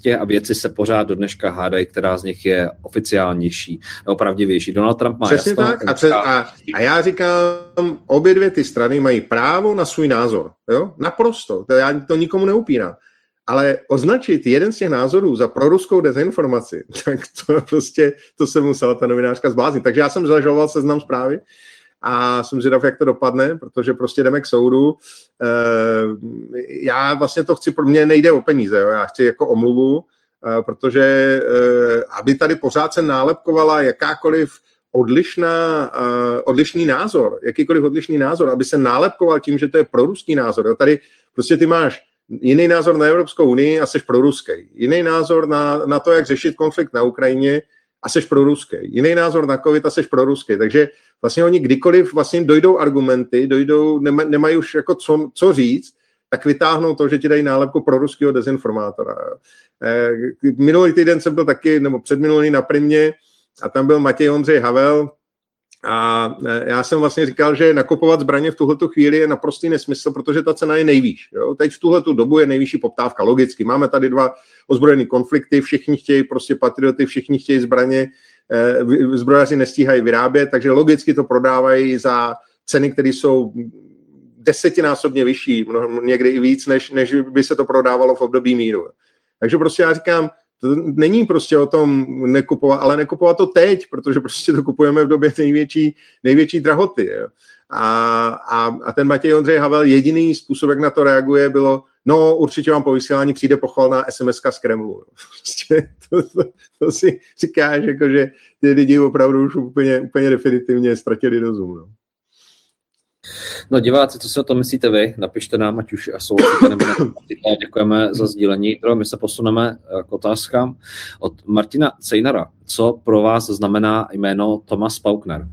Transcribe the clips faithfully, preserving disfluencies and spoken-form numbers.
a věci se pořád do dneška hádají, která z nich je oficiálnější, opravdivější. Donald Trump má Přesně jasno. tak. A, přes, a, a já říkám, obě dvě ty strany mají právo na svůj názor. Jo? Naprosto. To já to nikomu neupírám. Ale označit jeden z těch názorů za proruskou dezinformaci, tak to prostě, to se musela ta novinářka zbláznit. Takže já jsem zažaloval Seznam Zprávy a jsem zvědav, jak to dopadne, protože prostě jdeme k soudu. Já vlastně to chci, pro mě nejde o peníze, jo? Já chci jako omluvu, protože aby tady pořád se nálepkovala jakákoliv odlišná, odlišný názor, jakýkoliv odlišný názor, aby se nálepkoval tím, že to je proruský názor. Jo? Tady prostě ty máš jiný názor na Evropskou unii a seš proruský. Jiný názor na, na to, jak řešit konflikt na Ukrajině a seš proruský. Jiný názor na covid a seš proruský. Takže vlastně oni kdykoliv vlastně dojdou argumenty, dojdou, nema, nemají už jako co, co říct, tak vytáhnou to, že ti dají nálepku proruského dezinformátora. Minulý týden jsem byl taky, nebo předminulý na Primě a tam byl Matěj Ondřej Havel a já jsem vlastně říkal, že nakupovat zbraně v tuhletu chvíli je naprostý nesmysl, protože ta cena je nejvýš. Jo? Teď v tuhletu dobu je nejvyšší poptávka, logicky. Máme tady dva ozbrojené konflikty, všichni chtějí prostě patrioty, všichni chtějí zbraně, zbrojaři nestíhají vyrábět, takže logicky to prodávají za ceny, které jsou desetinásobně vyšší, někdy i víc, než, než by se to prodávalo v období míru. Takže prostě já říkám, to není prostě o tom nekupovat, ale nekupovat to teď, protože prostě to kupujeme v době největší, největší drahoty. Jo. A, a, a ten Matěj Ondřej Havel, jediný způsob, jak na to reaguje, bylo, no určitě vám po vysílání přijde pochvalná es em eska z Kremlu. Prostě to, to, to si říkáš, jako, že ty lidi opravdu už úplně, úplně definitivně ztratili rozum. No. No diváci, co si o tom myslíte vy? Napište nám, ať už souhlasíte nebo ne. Děkujeme za sdílení. My se posuneme k otázkám od Martina Cejnara. Co pro vás znamená jméno Thomas Paukner?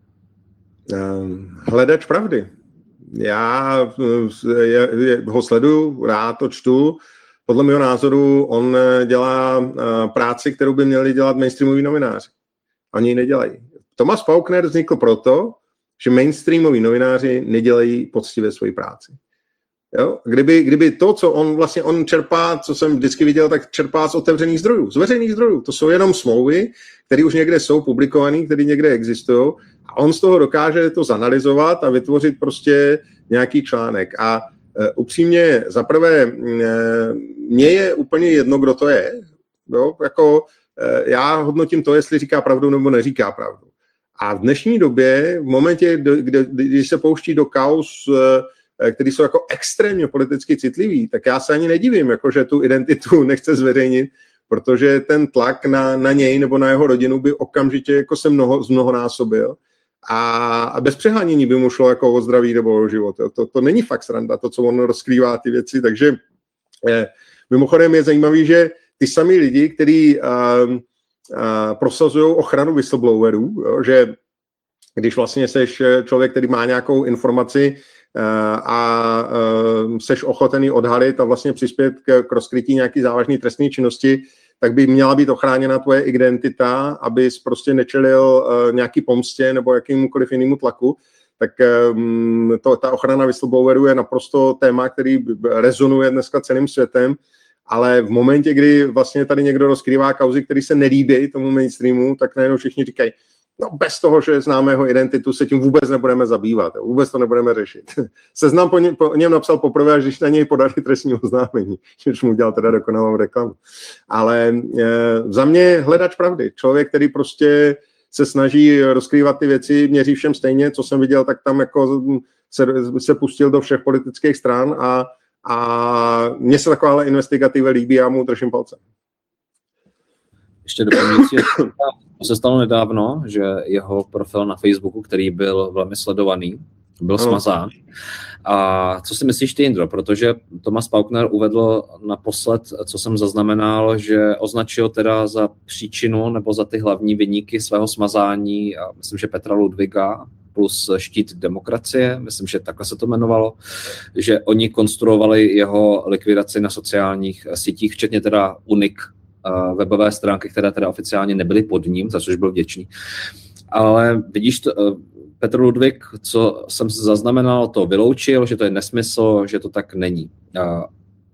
Hledač pravdy. Já je, je, ho sleduju, rád to čtu. Podle mého názoru on dělá práci, kterou by měli dělat mainstreamoví novináři. Oni ji nedělají. Thomas Paukner vznikl proto, že mainstreamoví novináři nedělají poctivě svoji práci. Jo? Kdyby, kdyby to, co on vlastně on čerpá, co jsem vždycky viděl, tak čerpá z otevřených zdrojů, z veřejných zdrojů. To jsou jenom smlouvy, které už někde jsou publikované, které někde existují a on z toho dokáže to zanalizovat a vytvořit prostě nějaký článek. A e, upřímně, zaprvé, e, mně je úplně jedno, kdo to je. Jo? Jako, e, já hodnotím to, jestli říká pravdu nebo neříká pravdu. A v dnešní době, v momentě, kdy, když se pouští do kauz, který jsou jako extrémně politicky citlivý, tak já se ani nedivím, jako, že tu identitu nechce zveřejnit, protože ten tlak na, na něj nebo na jeho rodinu by okamžitě jako se mnoho, zmnohonásobil a, a bez přehánění by mu šlo jako o zdraví nebo o život. To, to není fakt sranda, to, co on rozkrývá ty věci, takže eh, mimochodem je zajímavý, že ty samý lidi, kteří eh, prosazují ochranu whistleblowerů, jo, že když vlastně seš člověk, který má nějakou informaci a seš ochotený odhalit a vlastně přispět k, k rozkrytí nějaký závažné trestné činnosti, tak by měla být ochráněna tvoje identita, abys prostě nečelil nějaký pomstě nebo jakýmkoliv jinému tlaku. Tak to, ta ochrana whistleblowerů je naprosto téma, který rezonuje dneska celým světem. Ale v momentě, kdy vlastně tady někdo rozkrývá kauzy, které se nelíbí tomu mainstreamu, tak najednou všichni říkají, no bez toho, že známe jeho identitu, se tím vůbec nebudeme zabývat, vůbec to nebudeme řešit. Seznam po, ně, po něm napsal poprvé, až když na něj podali trestní oznámení, když mu udělal teda dokonalou reklamu. Ale e, za mě hledač pravdy. Člověk, který prostě se snaží rozkrývat ty věci, měří všem stejně, co jsem viděl, tak tam jako se, se pustil do všech politických stran a A mně se takováhle investigativa líbí, já mu držím palce. Ještě doplňující, se stalo nedávno, že jeho profil na Facebooku, který byl velmi sledovaný, byl smazán. A co si myslíš ty, Jindro? Protože Thomas Paukner uvedl naposled, co jsem zaznamenal, že označil teda za příčinu nebo za ty hlavní viníky svého smazání, a myslím, že Petra Ludwiga plus Štít demokracie, myslím, že takhle se to jmenovalo, že oni konstruovali jeho likvidaci na sociálních sítích, včetně teda Unik, webové stránky, které teda oficiálně nebyly pod ním, za což byl vděčný. Ale vidíš, to, Petr Ludwig, co jsem zaznamenal, to vyloučil, že to je nesmysl, že to tak není.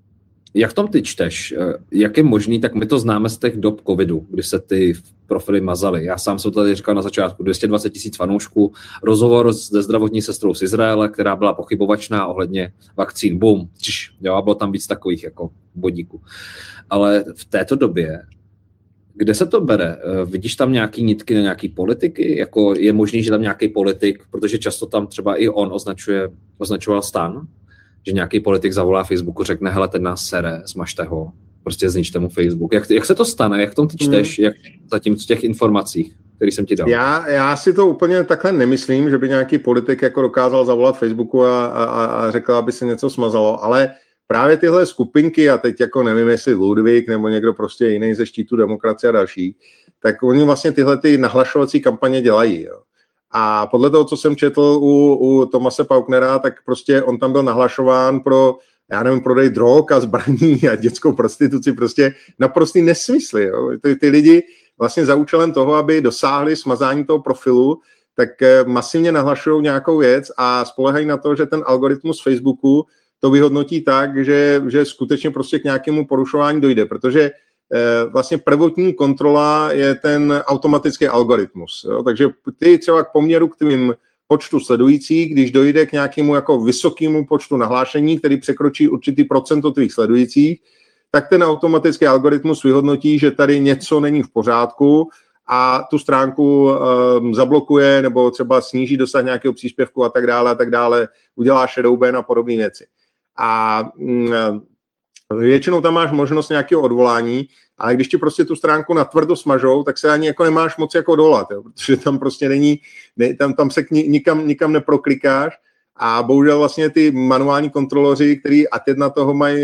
Jak v tom ty čteš? Jak je možný, tak my to známe z těch dob covidu, kdy se ty profily mazaly. Já sám jsem to tady říkal na začátku, dvě stě dvacet tisíc fanoušků, rozhovor se zdravotní sestrou z Izraele, která byla pochybovačná ohledně vakcín. Bum, čiš, jo, a bylo tam víc takových jako bodíků. Ale v této době, kde se to bere? Vidíš tam nějaký nitky na nějaký politiky? Jako je možný, že tam nějaký politik, protože často tam třeba i on označuje, označoval STAN, že nějaký politik zavolá Facebooku, řekne, hele, ten nás sere, smažte ho, prostě zničte mu Facebook. Jak, jak se to stane? Jak v tom ty čteš? Hmm. Jak zatím v těch informacích, který jsem ti dal? Já, já si to úplně takhle nemyslím, že by nějaký politik jako dokázal zavolat Facebooku a, a, a řekl, aby se něco smazalo, ale právě tyhle skupinky, a teď jako nevím, jestli Ludvík nebo někdo prostě jiný ze štítu demokracie a další, tak oni vlastně tyhle ty nahlašovací kampaně dělají, jo. A podle toho, co jsem četl u, u Thomase Paucknera, tak prostě on tam byl nahlašován pro, já nevím, prodej drog a zbraní a dětskou prostituci, prostě naprostý nesmysly. Jo. Ty, ty lidi vlastně za účelem toho, aby dosáhli smazání toho profilu, tak masivně nahlašují nějakou věc a spolehají na to, že ten algoritmus Facebooku to vyhodnotí tak, že, že skutečně prostě k nějakému porušování dojde, protože vlastně prvotní kontrola je ten automatický algoritmus. Jo? Takže ty třeba k poměru k tvým počtu sledujících, když dojde k nějakému jako vysokému počtu nahlášení, který překročí určitý procento tvých sledujících, tak ten automatický algoritmus vyhodnotí, že tady něco není v pořádku a tu stránku um, zablokuje nebo třeba sníží dosah nějakého příspěvku a tak dále a tak dále, udělá shadow ban a podobné věci. A um, většinou tam máš možnost nějakého odvolání, ale když ti prostě tu stránku natvrdo smažou, tak se ani jako nemáš moc jako dolat, jo, protože tam prostě není, ne, tam, tam se nikam, nikam neproklikáš a bohužel vlastně ty manuální kontroloři, který a teď na toho mají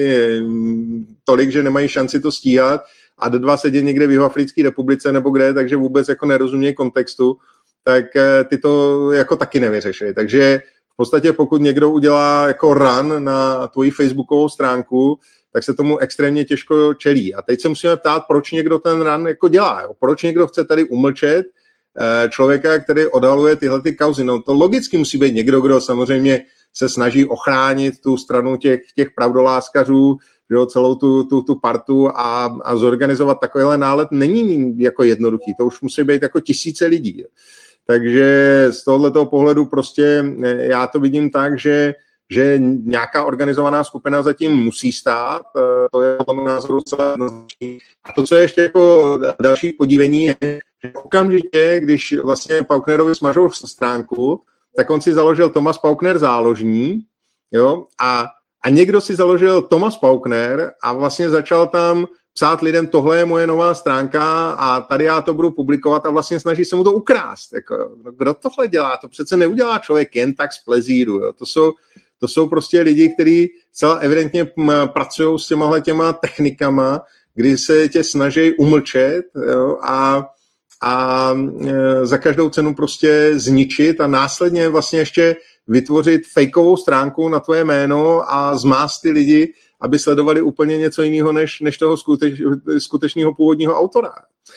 tolik, že nemají šanci to stíhat a do dva sedí někde v Jihoafrické republice nebo kde, takže vůbec jako nerozumějí kontextu, tak ty to jako taky nevyřeší. Takže v podstatě pokud někdo udělá jako run na tvoji facebookovou stránku, tak se tomu extrémně těžko čelí. A teď se musíme ptát, proč někdo ten run jako dělá. Jo? Proč někdo chce tady umlčet eh, člověka, který odhaluje tyhle ty kauzy. No to logicky musí být někdo, kdo samozřejmě se snaží ochránit tu stranu těch, těch pravdoláskařů, jo, celou tu, tu, tu partu a, a zorganizovat takovýhle nálet není jako jednoduchý. To už musí být jako tisíce lidí. Jo? Takže z tohoto pohledu prostě já to vidím tak, že že nějaká organizovaná skupina zatím musí stát, to je podle mého názoru celé jednoznačné. A to, co je ještě jako další podívení, je, že okamžitě, když vlastně Paucknerovi smažou stránku, tak on si založil Thomas Pauckner záložní, jo, a, a někdo si založil Thomas Pauckner a vlastně začal tam psát lidem, tohle je moje nová stránka a tady já to budu publikovat a vlastně snaží se mu to ukrást. Jako, kdo tohle dělá? To přece neudělá člověk jen tak z plezíru, jo. To jsou To jsou prostě lidi, kteří celá evidentně pracují s těma těma technikama, kdy se tě snaží umlčet, jo, a, a e, za každou cenu prostě zničit a následně vlastně ještě vytvořit fejkovou stránku na tvoje jméno a zmást ty lidi, aby sledovali úplně něco jiného než, než toho skuteč, skutečného původního autora.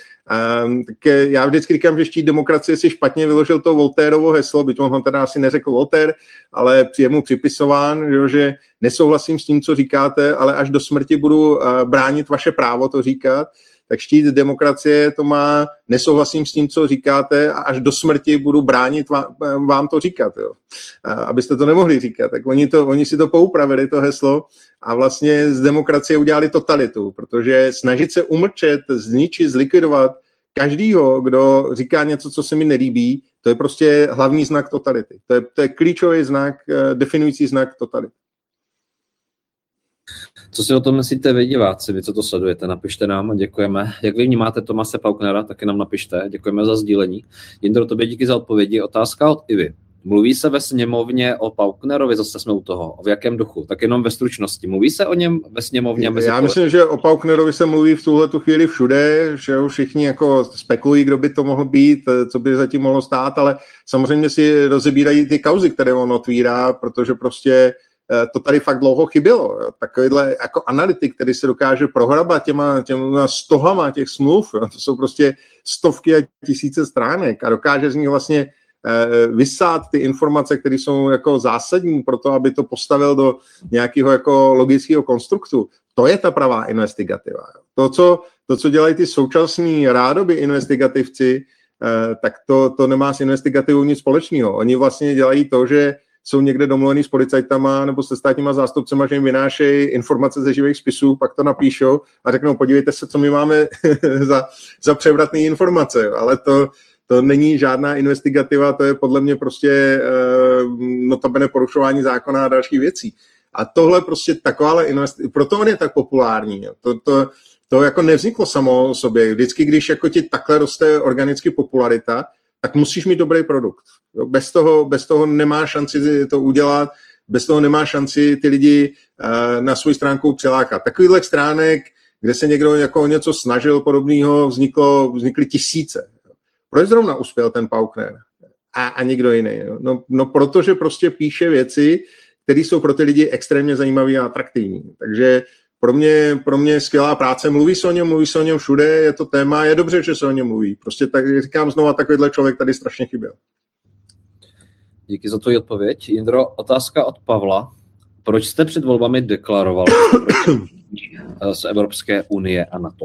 Um, tak já vždycky říkám, že štít demokracie si špatně vyložil to Voltaireovo heslo, byť on ho teda asi neřekl Voltaire, ale je mu připisován, že, že nesouhlasím s tím, co říkáte, ale až do smrti budu uh, bránit vaše právo to říkat. Tak štít demokracie to má nesouhlasím s tím, co říkáte a až do smrti budu bránit vám, vám to říkat. Jo. A abyste to nemohli říkat. Tak oni, to, oni si to poupravili, to heslo, a vlastně z demokracie udělali totalitu, protože snažit se umlčet, zničit, zlikvidovat každýho, kdo říká něco, co se mi nelíbí, to je prostě hlavní znak totality. To je, to je klíčový znak, definující znak totality. Co si o tom myslíte vy, diváci, vy, co to sledujete, napište nám, děkujeme. Jak vy vnímáte Thomase Paucknera, taky nám napište, děkujeme za sdílení. Jindro, tobě díky za odpovědi. Otázka od Ivy. Mluví se ve sněmovně o Paucknerovi, zase jsme u toho, v jakém duchu? Tak jenom ve stručnosti. Mluví se o něm ve sněmovně? Mezi Já myslím, že o Paucknerovi se mluví v tuhle tu chvíli všude, že všichni jako spekulují, kdo by to mohl být, co by zatím mohlo stát, ale samozřejmě si rozebírají ty kauzy, které on otvírá, protože prostě to tady fakt dlouho chybělo. Jo. Takovýhle jako analytik, který se dokáže prohrabat těma, těma stohama těch smluv, jo. To jsou prostě stovky a tisíce stránek a dokáže z nich vlastně eh, vysát ty informace, které jsou jako zásadní pro to, aby to postavil do nějakého jako logického konstruktu. To je ta pravá investigativa. To, co, to, co dělají ty současní rádoby investigativci, tak to, to nemá s investigativou nic společného. Oni vlastně dělají to, že jsou někde domluvený s policajtama nebo se státníma zástupcema, že jim vynášejí informace ze živých spisů, pak to napíšou a řeknou, podívejte se, co my máme za, za převratné informace. Ale to, to není žádná investigativa, to je podle mě prostě uh, notabene porušování zákona a dalších věcí. A tohle prostě takováhle investigativa, proto on je tak populární. To, to, to jako nevzniklo samo o sobě. Vždycky, když jako ti takhle roste organicky popularita, tak musíš mít dobrý produkt. Bez toho, bez toho nemá šanci to udělat, bez toho nemá šanci ty lidi uh, na svou stránku přilákat. Takovýhle stránek, kde se někdo jako něco snažil podobného, vzniklo, vznikly tisíce. Proč zrovna uspěl ten Pauckner a, a nikdo jiný? No, no protože prostě píše věci, které jsou pro ty lidi extrémně zajímavé a atraktivní. Takže pro mě, pro mě skvělá práce, mluví se o něm, mluví se o něm všude, je to téma, je dobře, že se o něm mluví. Prostě tak říkám znova, takovýhle člověk tady strašně chyběl. Díky za tu odpověď. Jindro, otázka od Pavla. Proč jste před volbami deklaroval z Evropské unie a NATO?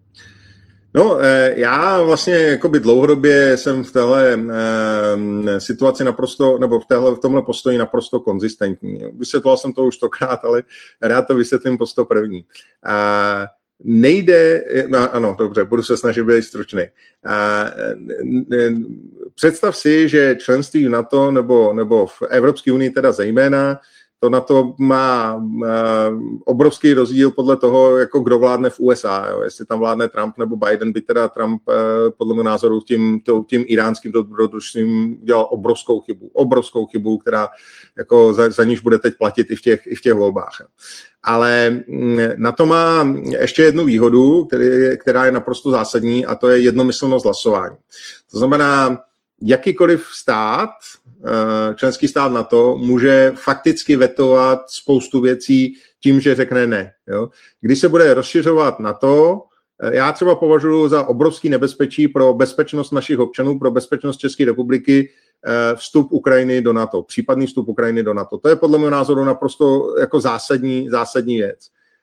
No, já vlastně jakoby dlouhodobě jsem v téhle eh, situaci naprosto, nebo v, téhle, v tomhle postoji naprosto konzistentní. Vysvětloval jsem to už stokrát, ale rád to vysvětlím po sto první. Eh, nejde, no, ano, dobře, budu se snažit být stručný. Eh, představ si, že členství v NATO nebo, nebo v Evropské unii teda zejména, to NATO má uh, obrovský rozdíl podle toho, jako kdo vládne v U S A. Jo. Jestli tam vládne Trump nebo Biden, by teda Trump uh, podle mého názoru tím, to, tím iránským dobrodružstvím dělal obrovskou chybu. Obrovskou chybu, která jako za, za níž bude teď platit i v těch, i v těch volbách. Ale na to má ještě jednu výhodu, který, která je naprosto zásadní, a to je jednomyslnost hlasování. To znamená, jakýkoliv stát, členský stát NATO, může fakticky vetovat spoustu věcí tím, že řekne ne. Jo? Když se bude rozšiřovat NATO, já třeba považuji za obrovský nebezpečí pro bezpečnost našich občanů, pro bezpečnost České republiky vstup Ukrajiny do NATO, případný vstup Ukrajiny do NATO. To je podle mého názoru naprosto jako zásadní, zásadní věc.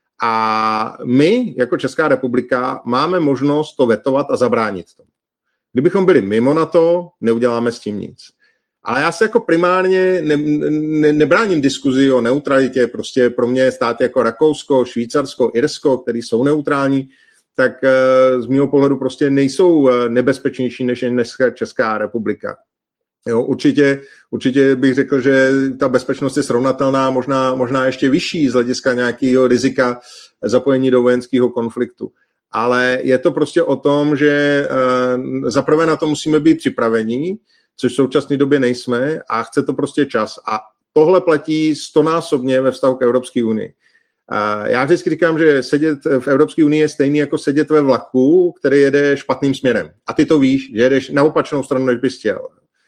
A my, jako Česká republika, máme možnost to vetovat a zabránit tomu. Kdybychom byli mimo NATO, neuděláme s tím nic. Ale já se jako primárně ne, ne, nebráním diskuzi o neutralitě, prostě pro mě státy jako Rakousko, Švýcarsko, Irsko, který jsou neutrální, tak z mého pohledu prostě nejsou nebezpečnější než dneska Česká republika. Jo, určitě, určitě bych řekl, že ta bezpečnost je srovnatelná, možná, možná ještě vyšší z hlediska nějakého rizika zapojení do vojenského konfliktu. Ale je to prostě o tom, že uh, zaprvé na to musíme být připraveni, což v současné době nejsme, a chce to prostě čas. A tohle platí stonásobně ve vztahu k Evropské unii. Uh, já vždycky říkám, že sedět v Evropské unii je stejný jako sedět ve vlaku, který jede špatným směrem. A ty to víš, že jedeš na opačnou stranu, než bys chtěl.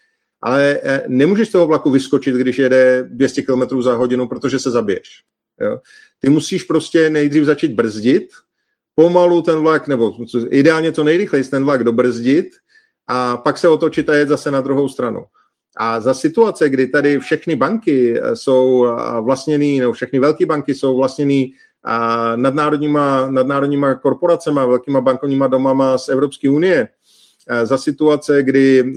Ale uh, nemůžeš z toho vlaku vyskočit, když jede dvě stě kilometrů za hodinu, protože se zabiješ. Jo? Ty musíš prostě nejdřív začít brzdit, pomalu ten vlak, nebo ideálně co nejrychleji ten vlak dobrzdit a pak se otočit a jet zase na druhou stranu. A za situace, kdy tady všechny banky jsou vlastněný, nebo všechny velké banky jsou vlastněný nadnárodníma, nadnárodníma korporacema, velkýma bankovníma domama z Evropské unie, za situace, kdy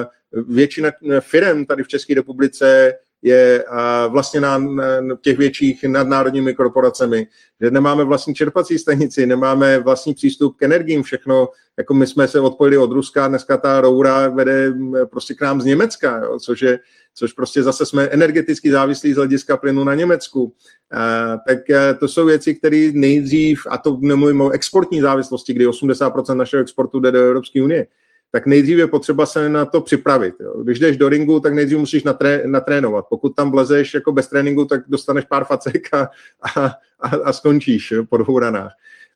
většina firem tady v České republice je vlastněná těch větších nadnárodními korporacemi, že nemáme vlastní čerpací stanici, nemáme vlastní přístup k energiím, všechno, jako my jsme se odpojili od Ruska, dneska ta roura vede prostě k nám z Německa, jo, což, je, což prostě zase jsme energeticky závislí z hlediska plynu na Německu. A, tak to jsou věci, které nejdřív, a to nemluvím o exportní závislosti, kdy osmdesát procent našeho exportu jde do Evropské unie, tak nejdřív je potřeba se na to připravit. Jo. Když jdeš do ringu, tak nejdřív musíš natré, natrénovat. Pokud tam vlezeš jako bez tréninku, tak dostaneš pár facek a, a, a skončíš po dvou ranách.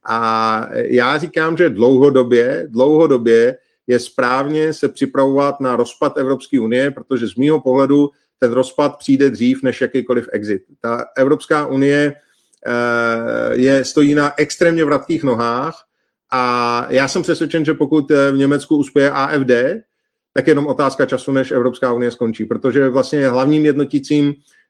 A já říkám, že dlouhodobě, dlouhodobě je správně se připravovat na rozpad Evropské unie, protože z mýho pohledu ten rozpad přijde dřív než jakýkoliv exit. Ta Evropská unie je, stojí na extrémně vratkých nohách. A já jsem přesvědčen, že pokud v Německu uspěje A F D, tak je jenom otázka času, než Evropská unie skončí, protože vlastně hlavním jednotícím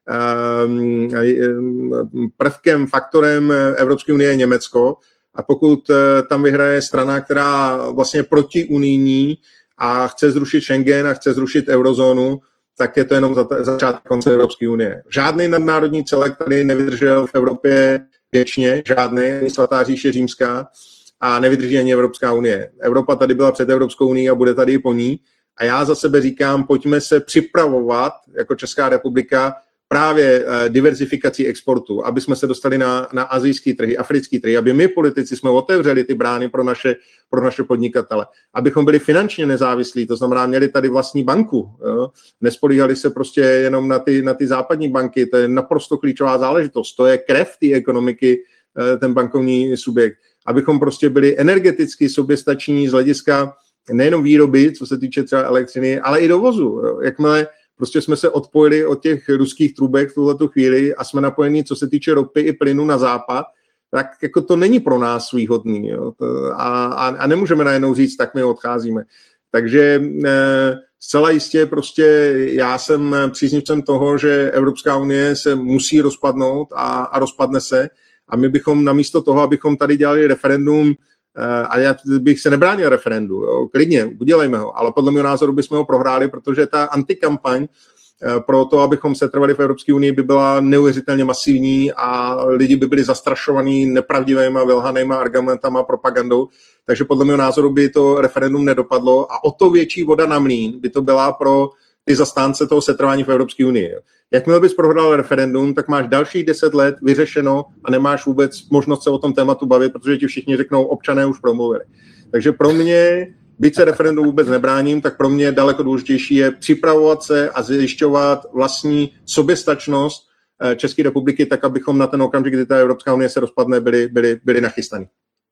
prvkem, faktorem Evropské unie je Německo a pokud tam vyhraje strana, která vlastně protiunijní a chce zrušit Schengen a chce zrušit eurozónu, tak je to jenom začátek konce Evropské unie. Žádný nadnárodní celek tady nevydržel v Evropě věčně, žádný, ani svatá říše římská a nevydrží ani Evropská unie. Evropa tady byla před Evropskou unii a bude tady i po ní. A já za sebe říkám, pojďme se připravovat jako Česká republika právě diverzifikací exportu, aby jsme se dostali na, na asijský trhy, africký trhy, aby my politici jsme otevřeli ty brány pro naše, pro naše podnikatele, abychom byli finančně nezávislí, to znamená měli tady vlastní banku, jo? Nespolíhali se prostě jenom na ty, na ty západní banky, to je naprosto klíčová záležitost, to je krev té ekonomiky, ten bankovní subjekt, abychom prostě byli energeticky soběstační z hlediska nejenom výroby, co se týče třeba elektřiny, ale i dovozu. Jo? Jakmile prostě jsme se odpojili od těch ruských trubek v tuhletu chvíli a jsme napojení, co se týče ropy i plynu na západ, tak jako to není pro nás výhodný. Jo? A, a, a nemůžeme najednou říct, tak my odcházíme. Takže e, zcela jistě prostě já jsem příznivcem toho, že Evropská unie se musí rozpadnout a, a rozpadne se a my bychom namísto toho, abychom tady dělali referendum, a já bych se nebránil referendu, jo, klidně, udělejme ho, ale podle mého názoru bychom ho prohráli, protože ta antikampaň pro to, abychom se trvali v Evropské unii, by byla neuvěřitelně masivní a lidi by byli zastrašovaní nepravdivýma, vylhanýma argumentama, propagandou, takže podle mého názoru by to referendum nedopadlo a o to větší voda na mlýn by to byla pro ty zastánce toho setrvání v Evropské unii. Jakmile bys prohrál referendum, tak máš dalších deset let vyřešeno a nemáš vůbec možnost se o tom tématu bavit, protože ti všichni řeknou, občané už promluvili. Takže pro mě, byť se referendum vůbec nebráním, tak pro mě daleko důležitější je připravovat se a zjišťovat vlastní soběstačnost České republiky, tak abychom na ten okamžik, kdy ta Evropská unie se rozpadne, byli, byli, byli nachystaní.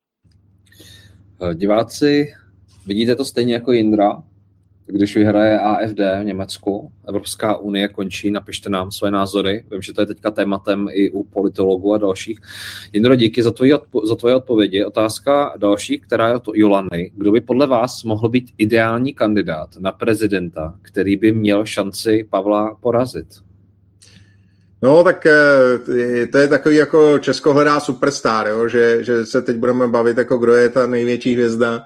Diváci, vidíte to stejně jako Jindra? Když vyhraje A F D v Německu, Evropská unie končí, napište nám své názory. Vím, že to je teďka tématem i u politologů a dalších. Jindro, díky za tvoje, odpo- za tvoje odpovědi. Otázka další, která je od Jolany. Kdo by podle vás mohl být ideální kandidát na prezidenta, který by měl šanci Pavla porazit? No, tak to je takový jako Česko hledá superstar, jo? Že, že se teď budeme bavit, jako kdo je ta největší hvězda.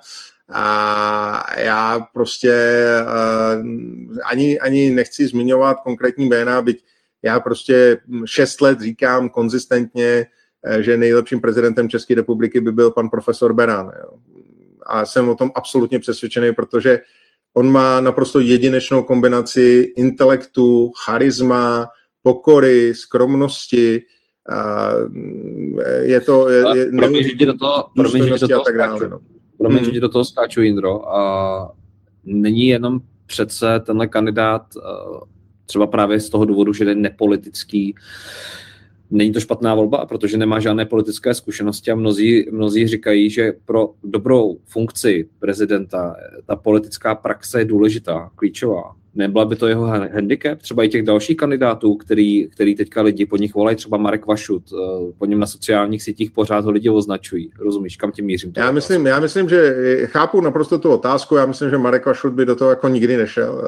A já prostě uh, ani, ani nechci zmiňovat konkrétní jména, byť já prostě šest let říkám konzistentně, že nejlepším prezidentem České republiky by byl pan profesor Beran. Jo. A jsem o tom absolutně přesvědčený, protože on má naprosto jedinečnou kombinaci intelektu, charisma, pokory, skromnosti. Uh, je to... Je, je, promiň, že ti do toho, promiň, že do toho tak dále, no. Promiň, že ti do toho skáču, Jindro. A není jenom přece tenhle kandidát třeba právě z toho důvodu, že je nepolitický. Není to špatná volba, protože nemá žádné politické zkušenosti a mnozí, mnozí říkají, že pro dobrou funkci prezidenta ta politická praxe je důležitá, klíčová. Nebyla by to jeho handicap? Třeba i těch dalších kandidátů, který, který teďka lidi po nich volají, třeba Marek Vašut, po něm na sociálních sítích pořád ho lidi označují. Rozumíš, kam tím mířím? Já myslím, já myslím, že chápu naprosto tu otázku, já myslím, že Marek Vašut by do toho jako nikdy nešel.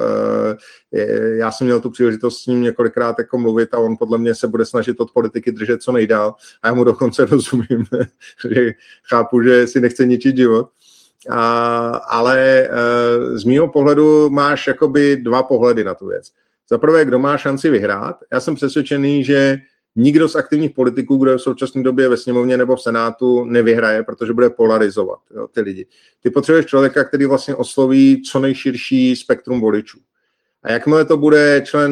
Já jsem měl tu příležitost s ním několikrát jako mluvit a on podle mě se bude snažit od politiky držet co nejdál a já mu dokonce rozumím, že chápu, že si nechce ničit život. A, ale e, z mýho pohledu máš jakoby dva pohledy na tu věc. Za prvé, kdo má šanci vyhrát. Já jsem přesvědčený, že nikdo z aktivních politiků, kdo je v současné době ve sněmovně nebo v senátu, nevyhraje, protože bude polarizovat, jo, ty lidi. Ty potřebuješ člověka, který vlastně osloví co nejširší spektrum voličů. A jakmile to bude člen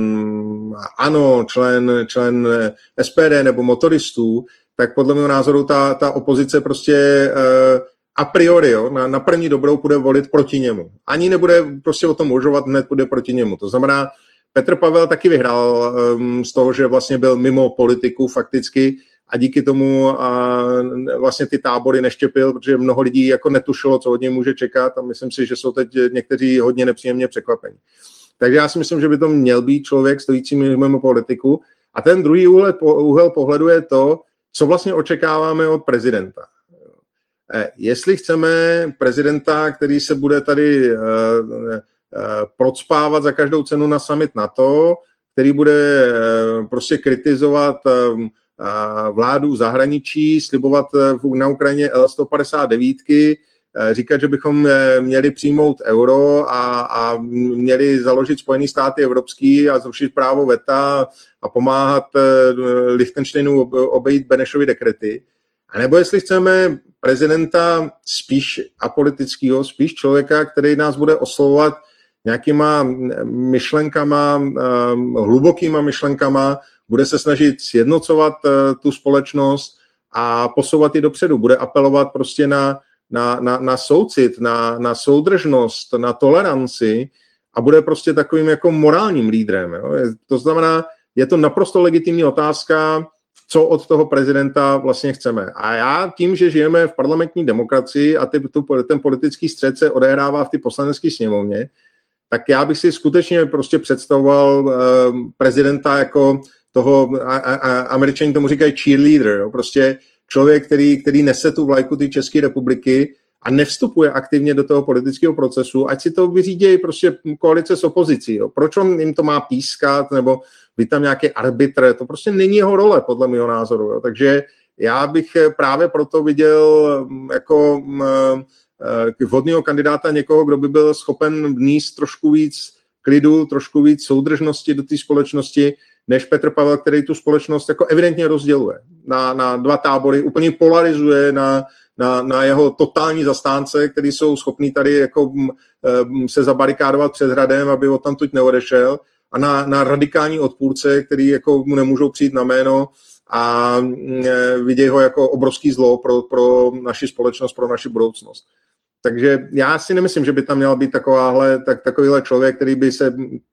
ANO, člen, člen S P D nebo motoristů, tak podle mého názoru ta, ta opozice prostě e, a priori, jo, na, na první dobrou bude volit proti němu. Ani nebude prostě o tom uvažovat, hned bude proti němu. To znamená, Petr Pavel taky vyhrál um, z toho, že vlastně byl mimo politiku fakticky a díky tomu a vlastně ty tábory neštěpil, protože mnoho lidí jako netušilo, co od něj může čekat a myslím si, že jsou teď někteří hodně nepříjemně překvapení. Takže já si myslím, že by to měl být člověk stojící mimo politiku. A ten druhý úhel, úhel pohledu je to, co vlastně očekáváme od prezidenta. Jestli chceme prezidenta, který se bude tady uh, uh, procpávat za každou cenu na summit NATO, který bude prostě kritizovat vládu zahraničí, slibovat na Ukrajině el sto padesát devět, říkat, že bychom měli přijmout euro a, a měli založit Spojené státy evropský a zrušit právo veta a pomáhat Lichtensteinu obejít Benešovy dekrety. A nebo jestli chceme prezidenta spíš apolitického, spíš člověka, který nás bude oslovovat nějakýma myšlenkama, hlubokýma myšlenkama, bude se snažit sjednocovat tu společnost a posouvat ji dopředu. Bude apelovat prostě na, na, na, na soucit, na, na soudržnost, na toleranci a bude prostě takovým jako morálním lídrem. Jo. To znamená, je to naprosto legitimní otázka, co od toho prezidenta vlastně chceme. A já tím, že žijeme v parlamentní demokracii a ty, tu, ten politický střet se odehrává v té poslanecké sněmovně, tak já bych si skutečně prostě představoval uh, prezidenta jako toho, a, a, a Američani tomu říkají cheerleader, jo, prostě člověk, který, který nese tu vlajku té České republiky a nevstupuje aktivně do toho politického procesu, ať si to vyřídějí prostě koalice s opozicí. Jo. Proč on jim to má pískat, nebo být tam nějaký arbitr, to prostě není jeho role, podle mého názoru. Jo. Takže já bych právě proto viděl jako vhodného kandidáta někoho, kdo by byl schopen vníst trošku víc klidu, trošku víc soudržnosti do té společnosti, než Petr Pavel, který tu společnost jako evidentně rozděluje na, na dva tábory, úplně polarizuje na, na, na jeho totální zastánce, který jsou schopní tady jako se zabarikádovat před hradem, aby odtamtud neodešel, a na, na radikální odpůrce, který jako mu nemůžou přijít na jméno a vidějí ho jako obrovský zlo pro, pro naši společnost, pro naši budoucnost. Takže já si nemyslím, že by tam měl být takováhle, tak, takovýhle člověk, který by se,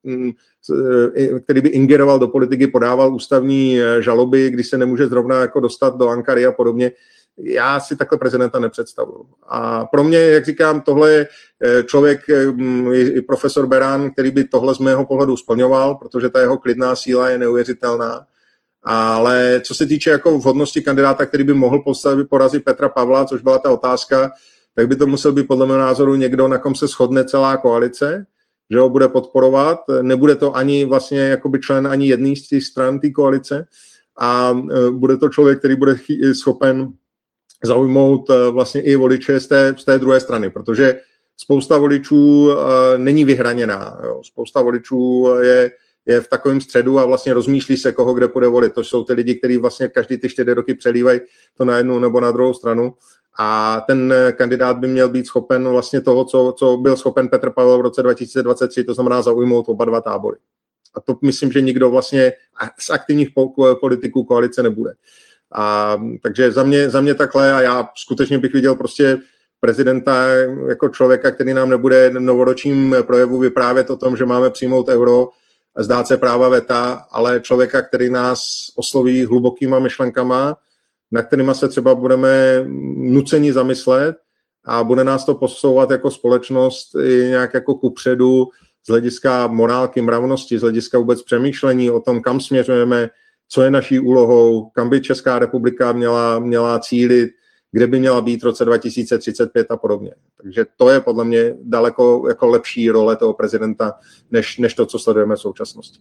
který by ingeroval do politiky, podával ústavní žaloby, když se nemůže zrovna jako dostat do Ankary a podobně. Já si takhle prezidenta nepředstavuju. A pro mě, jak říkám, tohle je člověk, i profesor Beran, který by tohle z mého pohledu splňoval, protože ta jeho klidná síla je neuvěřitelná. Ale co se týče jako vhodnosti kandidáta, který by mohl postavit, porazit Petra Pavla, což byla ta otázka, tak by to musel být podle mého názoru někdo, na kom se shodne celá koalice, že ho bude podporovat. Nebude to ani vlastně jakoby člen ani jedný z těch stran té koalice a bude to člověk, který bude schopen zaujmout vlastně i voliče z té, z té druhé strany, protože spousta voličů není vyhraněná. Jo. Spousta voličů je, je v takovém středu a vlastně rozmýšlí se, koho kde půjde volit. To jsou ty lidi, kteří vlastně každý ty čtyři roky přelívají to na jednu nebo na druhou stranu. A ten kandidát by měl být schopen vlastně toho, co, co byl schopen Petr Pavel v roce dva tisíce dvacet tři, to znamená zaujmout oba dva tábory. A to myslím, že nikdo vlastně z aktivních politiků koalice nebude. A, takže za mě, za mě takhle a já skutečně bych viděl prostě prezidenta jako člověka, který nám nebude novoročním projevu vyprávět o tom, že máme přijmout euro, zdát se práva veta, ale člověka, který nás osloví hlubokýma myšlenkama, na kterýma se třeba budeme nuceni zamyslet a bude nás to posouvat jako společnost i nějak jako kupředu z hlediska morálky, mravnosti, z hlediska vůbec přemýšlení o tom, kam směřujeme, co je naší úlohou, kam by Česká republika měla, měla cílit, kde by měla být v roce dva tisíce třicet pět a podobně. Takže to je podle mě daleko jako lepší role toho prezidenta, než, než to, co sledujeme v současnosti.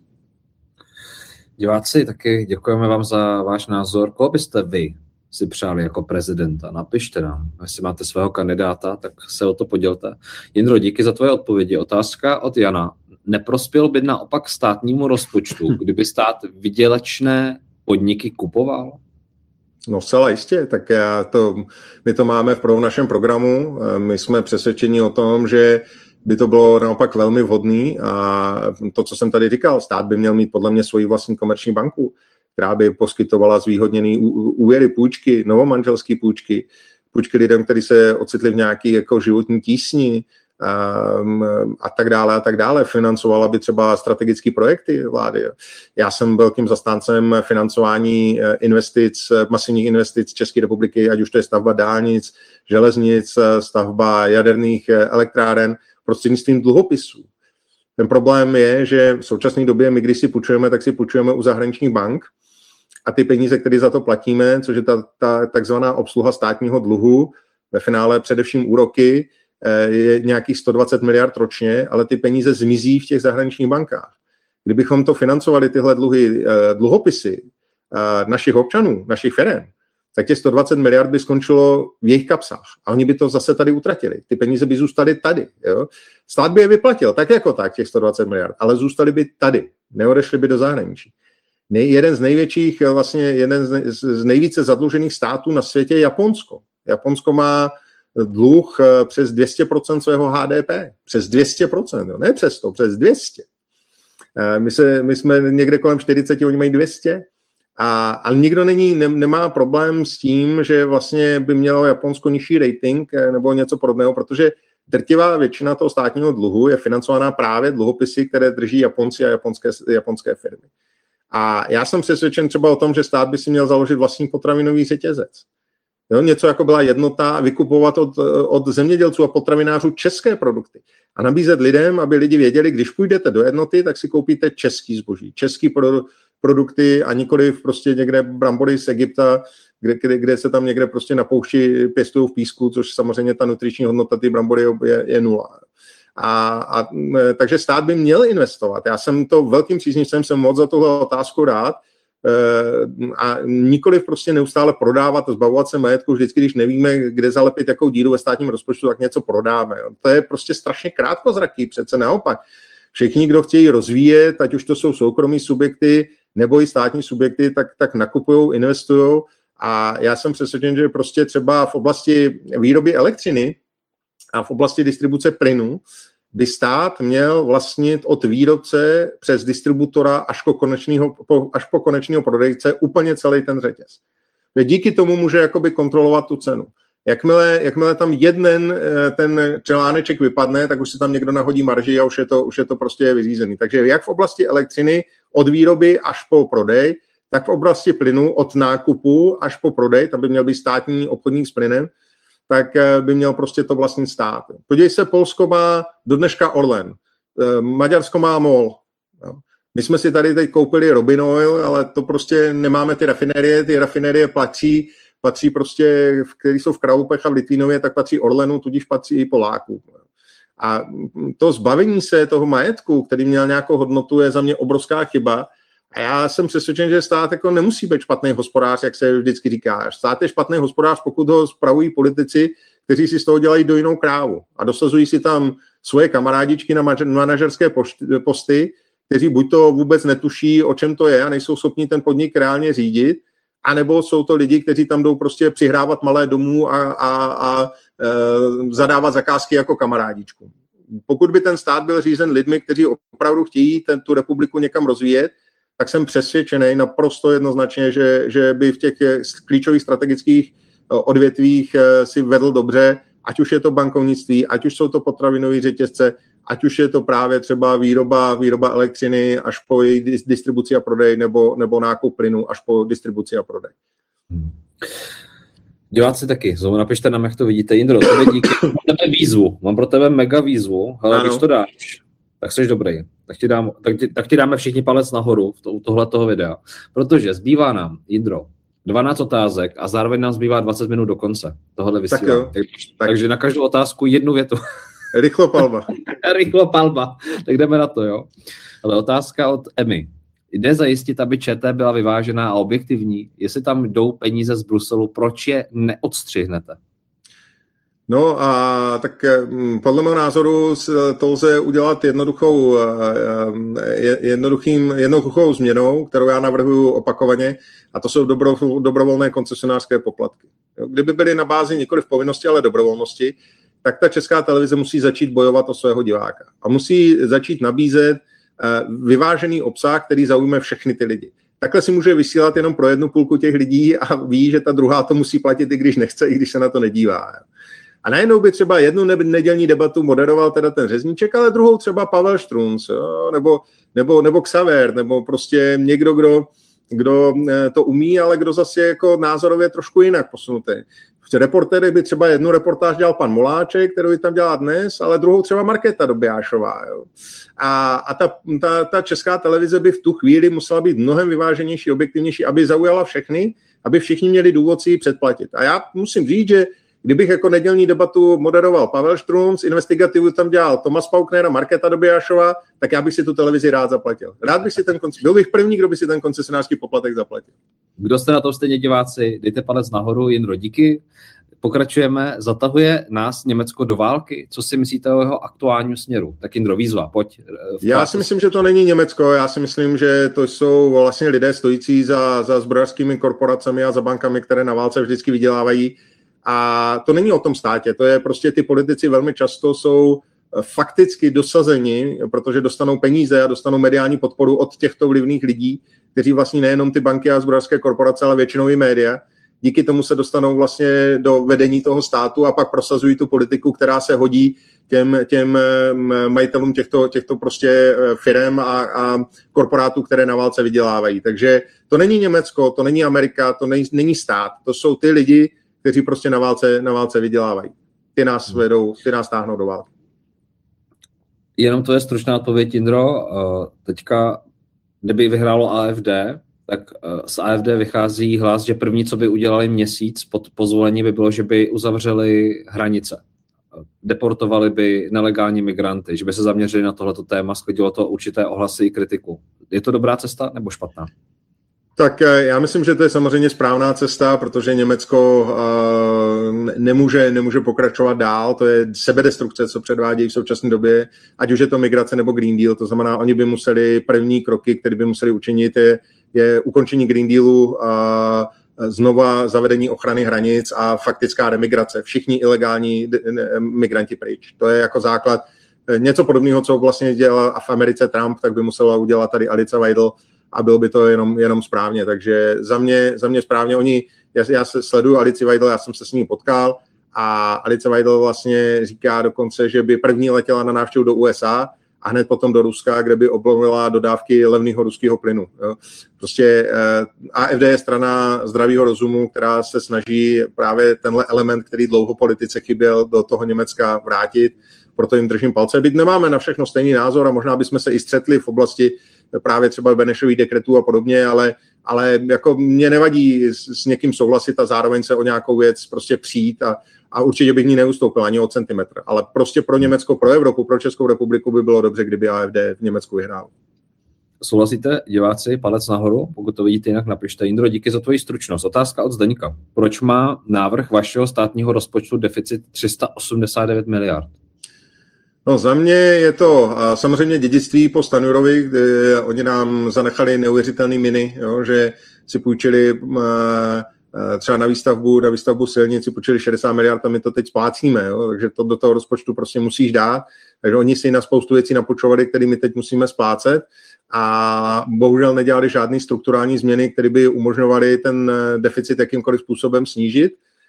Diváci, taky děkujeme vám za váš názor. Koho byste vy si přáli jako prezidenta? Napište nám. Jestli máte svého kandidáta, tak se o to podělte. Jindro, díky za tvoje odpovědi. Otázka od Jana. Neprospěl by naopak státnímu rozpočtu, kdyby stát vydělečné podniky kupoval? No zcela jistě, tak já to, my to máme v našem programu. My jsme přesvědčeni o tom, že by to bylo naopak velmi vhodný a to, co jsem tady říkal, stát by měl mít podle mě svoji vlastní komerční banku, která by poskytovala zvýhodněný úvěry, půjčky, novomanželské půjčky, půjčky lidem, kteří se ocitli v nějaké jako životní tísni um, a tak dále a tak dále. Financovala by třeba strategické projekty vlády. Já jsem velkým zastáncem financování investic, masivních investic České republiky, ať už to je stavba dálnic, železnic, stavba jaderných elektráren, prostřednictvím dluhopisů. Ten problém je, že v současné době my, když si půjčujeme, tak si půjčujeme u zahraničních bank a ty peníze, které za to platíme, což je ta, ta takzvaná obsluha státního dluhu, ve finále především úroky, je nějakých sto dvacet miliard ročně, ale ty peníze zmizí v těch zahraničních bankách. kdybychom to financovali tyhle dluhy, dluhopisy našich občanů, našich firem, tak těch sto dvacet miliard by skončilo v jejich kapsách. A oni by to zase tady utratili. Ty peníze by zůstaly tady. Jo? Stát by je vyplatil, tak jako tak, těch sto dvacet miliard, ale zůstaly by tady. Neodešly by do zahraničí. Nej, jeden z největších, vlastně jeden z, z nejvíce zadlužených států na světě je Japonsko. Japonsko má dluh přes dvě stě procent svého H D P. Přes dvě stě procent, jo? Ne přes sto, přes dvě stě. My, se, my jsme někde kolem čtyřicet, oni mají dvě stě. A, ale nikdo není, ne, nemá problém s tím, že vlastně by mělo Japonsko nižší rating nebo něco podobného, protože drtivá většina toho státního dluhu je financovaná právě dluhopisy, které drží Japonci a japonské, japonské firmy. A já jsem přesvědčen třeba o tom, že stát by si měl založit vlastní potravinový řetězec. Jo, něco jako byla jednota, vykupovat od, od zemědělců a potravinářů české produkty a nabízet lidem, aby lidi věděli, když půjdete do jednoty, tak si koupíte český zboží, český produkt, produkty a nikoliv prostě někde brambory z Egypta, kde, kde, kde se tam někde prostě na poušti pěstují v písku, což samozřejmě ta nutriční hodnota ty brambory je, je nula. A, a, takže stát by měl investovat. Já jsem to velkým příznivcem, jsem moc za tuhle otázku rád a nikoliv prostě neustále prodávat, zbavovat se majetku, vždycky, když nevíme, kde zalepit jakou díru ve státním rozpočtu, tak něco prodáme. To je prostě strašně krátkozraký, přece naopak. Všichni, kdo chtějí rozvíjet, ať už to jsou soukromí subjekty nebo i státní subjekty, tak, tak nakupují, investují. A já jsem přesvědčen, že prostě třeba v oblasti výroby elektřiny a v oblasti distribuce plynu by stát měl vlastnit od výrobce přes distributora až po konečného, až po konečného prodejce úplně celý ten řetěz. Díky tomu může jakoby kontrolovat tu cenu. Jakmile, jakmile tam jeden ten článeček vypadne, tak už se tam někdo nahodí marži a už je to, už je to prostě vyřízený. Takže jak v oblasti elektřiny od výroby až po prodej, tak v oblasti plynu od nákupu až po prodej, tam by měl být státní obchodník s plynem, tak by měl prostě to vlastnit stát. Podívej se, Polsko má do dneška Orlen, Maďarsko má MOL. My jsme si tady teď koupili Robin Oil, ale to prostě nemáme ty rafinérie, ty rafinérie patří, patří prostě, který jsou v Kralupech a v Litvínově, tak patří Orlenu, tudíž patří i Poláků. A to zbavení se toho majetku, který měl nějakou hodnotu, je za mě obrovská chyba. A já jsem přesvědčen, že stát jako nemusí být špatný hospodář, jak se vždycky říká. Stát je špatný hospodář, pokud ho spravují politici, kteří si z toho dělají do jinou krávu a dosazují si tam svoje kamarádičky na manažerské posty, kteří buď to vůbec netuší, o čem to je a nejsou schopni ten podnik reálně řídit, anebo jsou to lidi, kteří tam jdou prostě přihrávat malé domů a, a, a e, zadávat zakázky jako kamarádičku. Pokud by ten stát byl řízen lidmi, kteří opravdu chtějí ten, tu republiku někam rozvíjet, tak jsem přesvědčený naprosto jednoznačně, že, že by v těch klíčových strategických odvětvích si vedl dobře, ať už je to bankovnictví, ať už jsou to potravinové řetězce, ať už je to právě třeba výroba, výroba elektřiny až po její distribuci a prodej, nebo, nebo nákup plynu až po distribuci a prodej. Hmm. Diváci taky, znovu napište nám, jak to vidíte. Jindro, tebe díky. Mám pro tebe výzvu, mám pro tebe mega výzvu, ale když to dáš, tak jsi dobrý. Tak ti, dám, tak, ti, tak ti dáme všichni palec nahoru v to, u tohletoho videa. Protože zbývá nám, Jindro, dvanáct otázek a zároveň nám zbývá dvacet minut do konce tohohle vysílání. Tak tak, tak. Takže na každou otázku jednu větu. Rychlo palba. Rychlo palba. Tak jdeme na to, jo. Ale otázka od Emy. Jde zajistit, aby ČT byla vyvážená a objektivní? Jestli tam jdou peníze z Bruselu, proč je neodstřihnete? No a tak podle mého názoru to lze udělat jednoduchou, jednoduchým, jednoduchou změnou, kterou já navrhuji opakovaně, a to jsou dobro, dobrovolné koncesionářské poplatky. Kdyby byly na bázi nikoliv povinnosti, ale dobrovolnosti, tak ta Česká televize musí začít bojovat o svého diváka. A musí začít nabízet vyvážený obsah, který zaujme všechny ty lidi. Takhle si může vysílat jenom pro jednu půlku těch lidí a ví, že ta druhá to musí platit, i když nechce, i když se na to nedívá. A najednou by třeba jednu nedělní debatu moderoval teda ten Řezníček, ale druhou třeba Pavel Štrunc, jo? Nebo, nebo, nebo Xaver, nebo prostě někdo, kdo, kdo to umí, ale kdo zase je jako názorově trošku jinak posunutý. V Reportéry by třeba jednu reportáž dělal pan Moláček, kterou ji tam dělá dnes, ale druhou třeba Markéta Dobiášová. Jo? A, a ta, ta, ta Česká televize by v tu chvíli musela být mnohem vyváženější, objektivnější, aby zaujala všechny, aby všichni měli důvod si ji předplatit. A já musím říct, že kdybych jako nedělní debatu moderoval Pavel Štrumc, investigativu tam dělal Tomas Paukner a Markéta Dobijášová, tak já bych si tu televizi rád zaplatil. Rád bych si ten koncesionářský, byl bych první, kdo by si ten koncesionářský poplatek zaplatil. Kdo jste na tom stejně diváci, dejte palec nahoru, Jindro, díky. Pokračujeme, zatahuje nás Německo do války? Co si myslíte o jeho aktuálním směru? Tak Jindro, výzva, pojď. Já si myslím, že to není Německo, já si myslím, že to jsou vlastně lidé stojící za, za zbrojařskými korporacemi a za bankami, které na válce vždycky vydělávají. A to není o tom státě, to je prostě ty politici velmi často jsou fakticky dosazeni, protože dostanou peníze a dostanou mediální podporu od těchto vlivných lidí, kteří vlastní nejenom ty banky a zbrojařské korporace, ale většinou i média. Díky tomu se dostanou vlastně do vedení toho státu a pak prosazují tu politiku, která se hodí těm, těm majitelům těchto, těchto prostě firem a, a korporátů, které na válce vydělávají. Takže to není Německo, to není Amerika, to není, není stát. To jsou ty lidi, kteří prostě na válce, na válce vydělávají. Ty nás vedou, ty nás táhnou do války. Jenom to je stručná odpověď, Jindro. Teďka, kdyby vyhrálo A F D, tak z A F D vychází hlas, že první, co by udělali měsíc pod pozvolení, by bylo, že by uzavřeli hranice. Deportovali by nelegální migranty, že by se zaměřili na tohleto téma, sklidilo to určité ohlasy i kritiku. Je to dobrá cesta nebo špatná? Tak já myslím, že to je samozřejmě správná cesta, protože Německo uh, nemůže, nemůže pokračovat dál, to je sebedestrukce, co předvádějí v současné době, ať už je to migrace nebo Green Deal, to znamená, oni by museli, první kroky, které by museli učinit, je, je ukončení Green Dealu, a znova zavedení ochrany hranic a faktická remigrace, všichni ilegální migranti pryč. To je jako základ, něco podobného, co vlastně dělal v Americe Trump, tak by musela udělat tady Alice Weidel, a bylo by to jenom, jenom správně. Takže za mě, za mě správně oni, já, já se sleduju Alici Weidel, já jsem se s ní potkal a Alice Weidel vlastně říká dokonce, že by první letěla na návštěvu do U S A a hned potom do Ruska, kde by oblovila dodávky levného ruského plynu. Jo. Prostě eh, A F D je strana zdravého rozumu, která se snaží právě tenhle element, který dlouho politice chyběl, do toho Německa vrátit. Proto jim držím palce. Byť nemáme na všechno stejný názor a možná bychom se i střetli v oblasti právě třeba Benešových dekretů a podobně, ale, ale jako mě nevadí s, s někým souhlasit a zároveň se o nějakou věc prostě přijít a, a určitě bych ní neustoupil ani o centimetr. Ale prostě pro Německo, pro Evropu, pro Českou republiku by bylo dobře, kdyby A F D v Německu vyhrál. Souhlasíte, diváci, palec nahoru? Pokud to vidíte jinak, napište. Jindro, díky za tvoji stručnost. Otázka od Zdeňka. Proč má návrh vašeho státního rozpočtu deficit tři sta osmdesát devět miliard? No za mě je to samozřejmě dědictví po Stanjurovi, kdy oni nám zanechali neuvěřitelný miny, jo, že si půjčili třeba na výstavbu, na výstavbu silnic si půjčili šedesát miliard a my to teď splácíme, jo, takže to do toho rozpočtu prostě musíš dát, takže oni si na spoustu věcí napůjčovali, které my teď musíme splácet a bohužel nedělali žádný strukturální změny, které by umožňovaly ten deficit jakýmkoliv způsobem snížit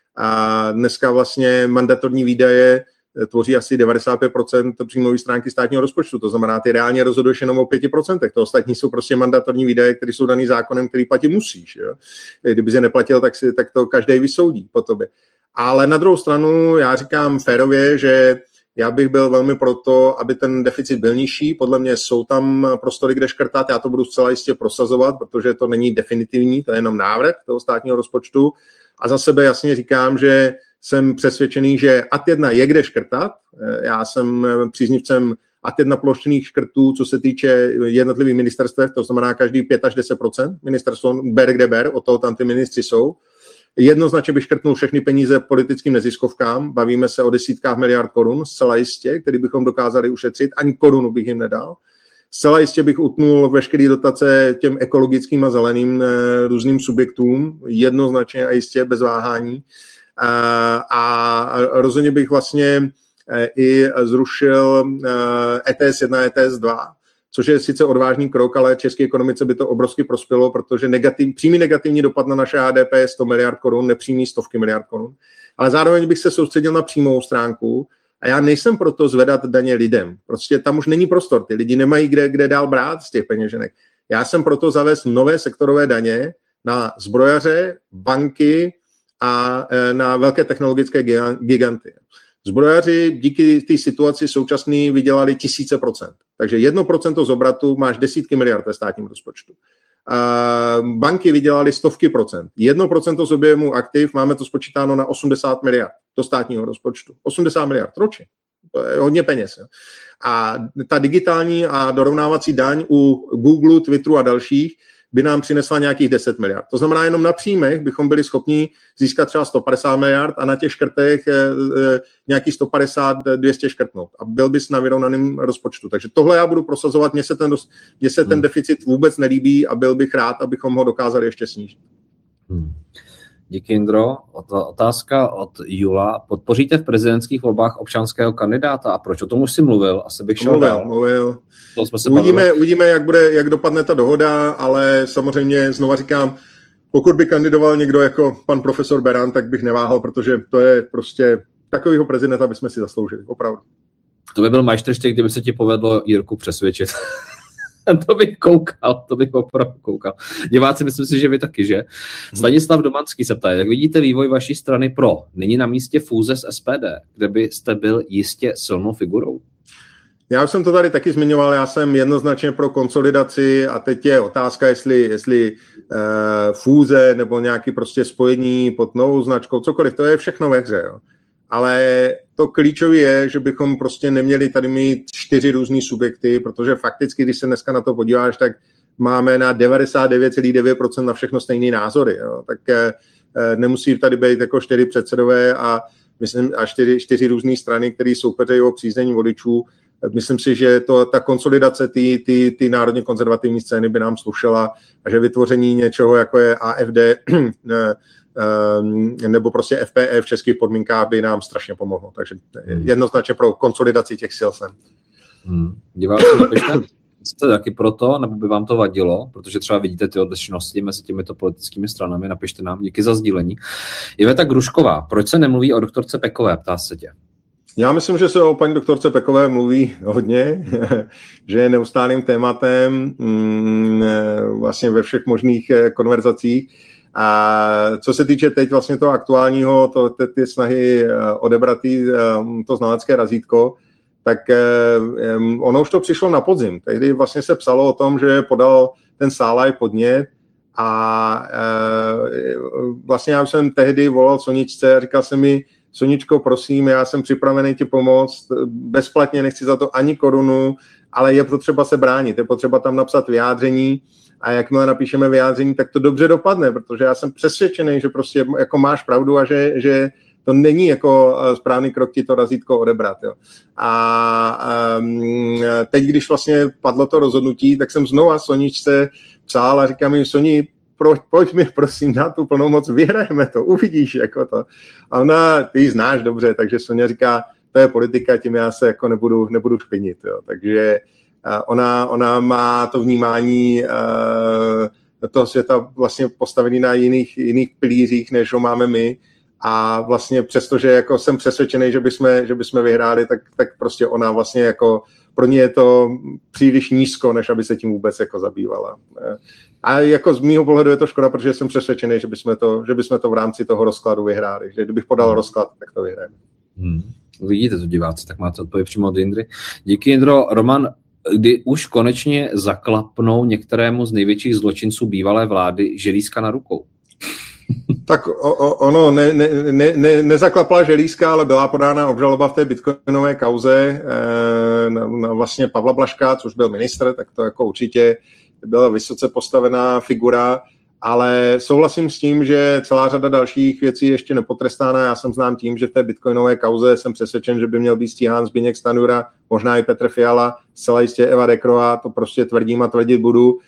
a dneska vlastně mandatorní výdaje tvoří asi devadesát pět procent příjmové stránky státního rozpočtu. To znamená, ty reálně rozhoduješ jenom o pět procent. To ostatní jsou prostě mandatorní výdaje, které jsou daný zákonem, který platit musíš. Jo? Kdyby je neplatil, tak, si, tak to každý vysoudí po tobě. Ale na druhou stranu já říkám férově, že já bych byl velmi proto, aby ten deficit byl nižší. Podle mě jsou tam prostory, kde škrtat. Já to budu zcela jistě prosazovat, protože to není definitivní, to je jenom návrh toho státního rozpočtu. A za sebe jasně říkám, že jsem přesvědčený, že A T jedna je kde škrtat. Já jsem příznivcem A T jedna plošných škrtů, co se týče jednotlivých ministerstev, to znamená každý pět až deset procent. Ministerstvo ber kde ber, o toho tam ty ministři jsou. Jednoznačně bych škrtnul všechny peníze politickým neziskovkám. Bavíme se o desítkách miliard korun, zcela jistě, který bychom dokázali ušetřit. Ani korunu bych jim nedal. Zcela jistě bych utnul veškeré dotace těm ekologickým a zeleným různým subjektům. Jednoznačně a jistě, bez váhání. A rozhodně bych vlastně i zrušil E T S jedna, E T S dva, což je sice odvážný krok, ale české ekonomice by to obrovsky prospělo, protože negativ, přímý negativní dopad na naše H D P je sto miliard korun, nepřímý stovky miliard korun. Ale zároveň bych se soustředil na přímou stránku a já nejsem proto zvedat daně lidem. Prostě tam už není prostor, ty lidi nemají kde, kde dál brát z těch peněženek. Já jsem proto zavést nové sektorové daně na zbrojaře, banky a na velké technologické giganty. Zbrojaři díky té situaci současný vydělali tisíce procent. Takže jedno procento z obratu máš desítky miliard ve státním rozpočtu. banky vydělaly stovky procent. Jedno procento z objemu aktiv, máme to spočítáno na osmdesát miliard do státního rozpočtu. osmdesát miliard ročně. To je hodně peněz. Jo. A ta digitální a dorovnávací daň u Google, Twitteru a dalších by nám přinesla nějakých deset miliard. To znamená, jenom na příjmech bychom byli schopni získat třeba sto padesát miliard a na těch škrtech e, e, nějakých sto padesát, dvě stě škrtnout. A byl bys na vyrovnaném rozpočtu. Takže tohle já budu prosazovat. Mně se ten, mně se ten hmm. deficit vůbec nelíbí a byl bych rád, abychom ho dokázali ještě snížit. Hmm. Díky, Indro. Otázka od Jula. Podpoříte v prezidentských volbách občanského kandidáta? A proč? O tom už jsi mluvil? Asi bych šel mluvil, dál. mluvil. Uvidíme, uvidíme, jak bude, jak dopadne ta dohoda, ale samozřejmě znova říkám, pokud by kandidoval někdo jako pan profesor Beran, tak bych neváhal, protože to je prostě takovýho prezidenta bychom si zasloužili, opravdu. To by byl majstrštěk, kdyby se ti povedlo Jirku přesvědčit. To bych koukal, to bych opravdu koukal. Diváci, myslím si, že vy taky, že? Stanislav Domanský se ptá, jak vidíte vývoj vaší strany pro? Není na místě fúze s S P D, kde byste byl jistě silnou figurou? Já už jsem to tady taky zmiňoval, já jsem jednoznačně pro konsolidaci a teď je otázka, jestli, jestli uh, fúze nebo nějaký prostě spojení pod novou značkou, cokoliv, to je všechno ve hře, jo. Ale to klíčové je, že bychom prostě neměli tady mít čtyři různý subjekty, protože fakticky, když se dneska na to podíváš, tak máme na devadesát devět celá devět procent na všechno stejný názory. Jo. Tak eh, nemusí tady být jako čtyři předsedové a myslím a čtyři, čtyři různé strany, které soupeřejí o přízení voličů. Myslím si, že to, ta konsolidace ty, ty, ty národně konzervativní scény by nám slušela a že vytvoření něčeho, jako je A F D nebo prostě F P E v českých podmínkách by nám strašně pomohlo. Takže jednoznačně pro konsolidaci těch sil jsem. Hmm. Diváci, napište, jste taky proto, nebo by vám to vadilo, protože třeba vidíte ty odlišnosti mezi těmito politickými stranami, napište nám, díky za sdílení. Iveta Grušková, proč se nemluví o doktorce Pekové, ptá se tě. Já myslím, že se o paní doktorce Pekové mluví hodně, že je neustálým tématem vlastně ve všech možných konverzacích. A co se týče teď vlastně toho aktuálního, to, ty, ty snahy odebrat tý, to znalecké razítko, tak ono už to přišlo na podzim. Tehdy vlastně se psalo o tom, že podal ten Sálaj podnět a vlastně já jsem tehdy volal Soničce a říkal jsem mi, Soničko, prosím, já jsem připravený ti pomoct, bezplatně, nechci za to ani korunu, ale je potřeba se bránit, je potřeba tam napsat vyjádření a jakmile napíšeme vyjádření, tak to dobře dopadne, protože já jsem přesvědčený, že prostě jako máš pravdu a že, že to není jako správný krok ti to razítko odebrat. Jo. A um, teď, když vlastně padlo to rozhodnutí, tak jsem znova Soničce psal a říkám jim, Soni, Pro, pojď mi prosím dát tu plnou moc, vyhrajeme to, uvidíš jako to. A ona, ty ji znáš dobře, takže Sonia říká, to je politika, tím já se jako nebudu, nebudu špinit. Jo. Takže ona, ona má to vnímání uh, toho světa vlastně postavený na jiných, jiných pilířích, než ho máme my. A vlastně přestože jako jsem přesvědčený, že bychom, že bychom vyhráli, tak, tak prostě ona vlastně jako, pro ní je to příliš nízko, než aby se tím vůbec jako zabývala. A jako z mýho pohledu je to škoda, protože jsem přesvědčený, že bychom to, že bychom to v rámci toho rozkladu vyhráli. Že kdybych podal rozklad, tak to vyhrajeme. Hmm. Vidíte to, diváci, tak máte odpověď přímo od Jindry. Díky, Jindro. Roman, kdy už konečně zaklapnou některému z největších zločinců bývalé vlády želízka na rukou? Tak o, o, ono ne, ne, ne, ne, nezaklapla želízka, ale byla podána obžaloba v té bitcoinové kauze eh, na, na vlastně Pavla Blažka, což byl ministr, tak to jako určitě byla vysoce postavená figura, ale souhlasím s tím, že celá řada dalších věcí je ještě nepotrestána. Já jsem znám tím, že v té bitcoinové kauze jsem přesvědčen, že by měl být stíhán Zbyněk Stanjura, možná i Petr Fiala, zcela jistě Eva Dekrová, to prostě tvrdím a tvrdit budu.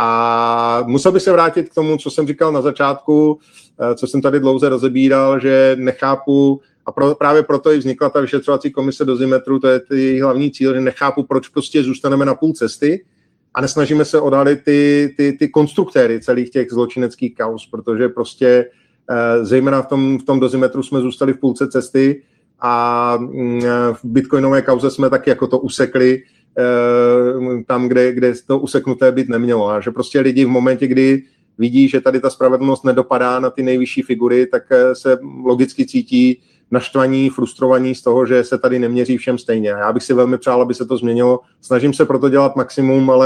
A musel bych se vrátit k tomu, co jsem říkal na začátku, co jsem tady dlouze rozebíral, že nechápu, a pro, právě proto i vznikla ta vyšetřovací komise Dozimetru, to je ty hlavní cíl, že nechápu, proč prostě zůstaneme na půl cesty a nesnažíme se odhalit ty, ty, ty konstruktéry celých těch zločineckých kauz, protože prostě zejména v tom, v tom Dozimetru jsme zůstali v půlce cesty a v bitcoinové kauze jsme taky jako to usekli tam, kde, kde to useknuté být nemělo. A že prostě lidi v momentě, kdy vidí, že tady ta spravedlnost nedopadá na ty nejvyšší figury, tak se logicky cítí naštvaní, frustrovaní z toho, že se tady neměří všem stejně. Já bych si velmi přál, aby se to změnilo. Snažím se proto dělat maximum, ale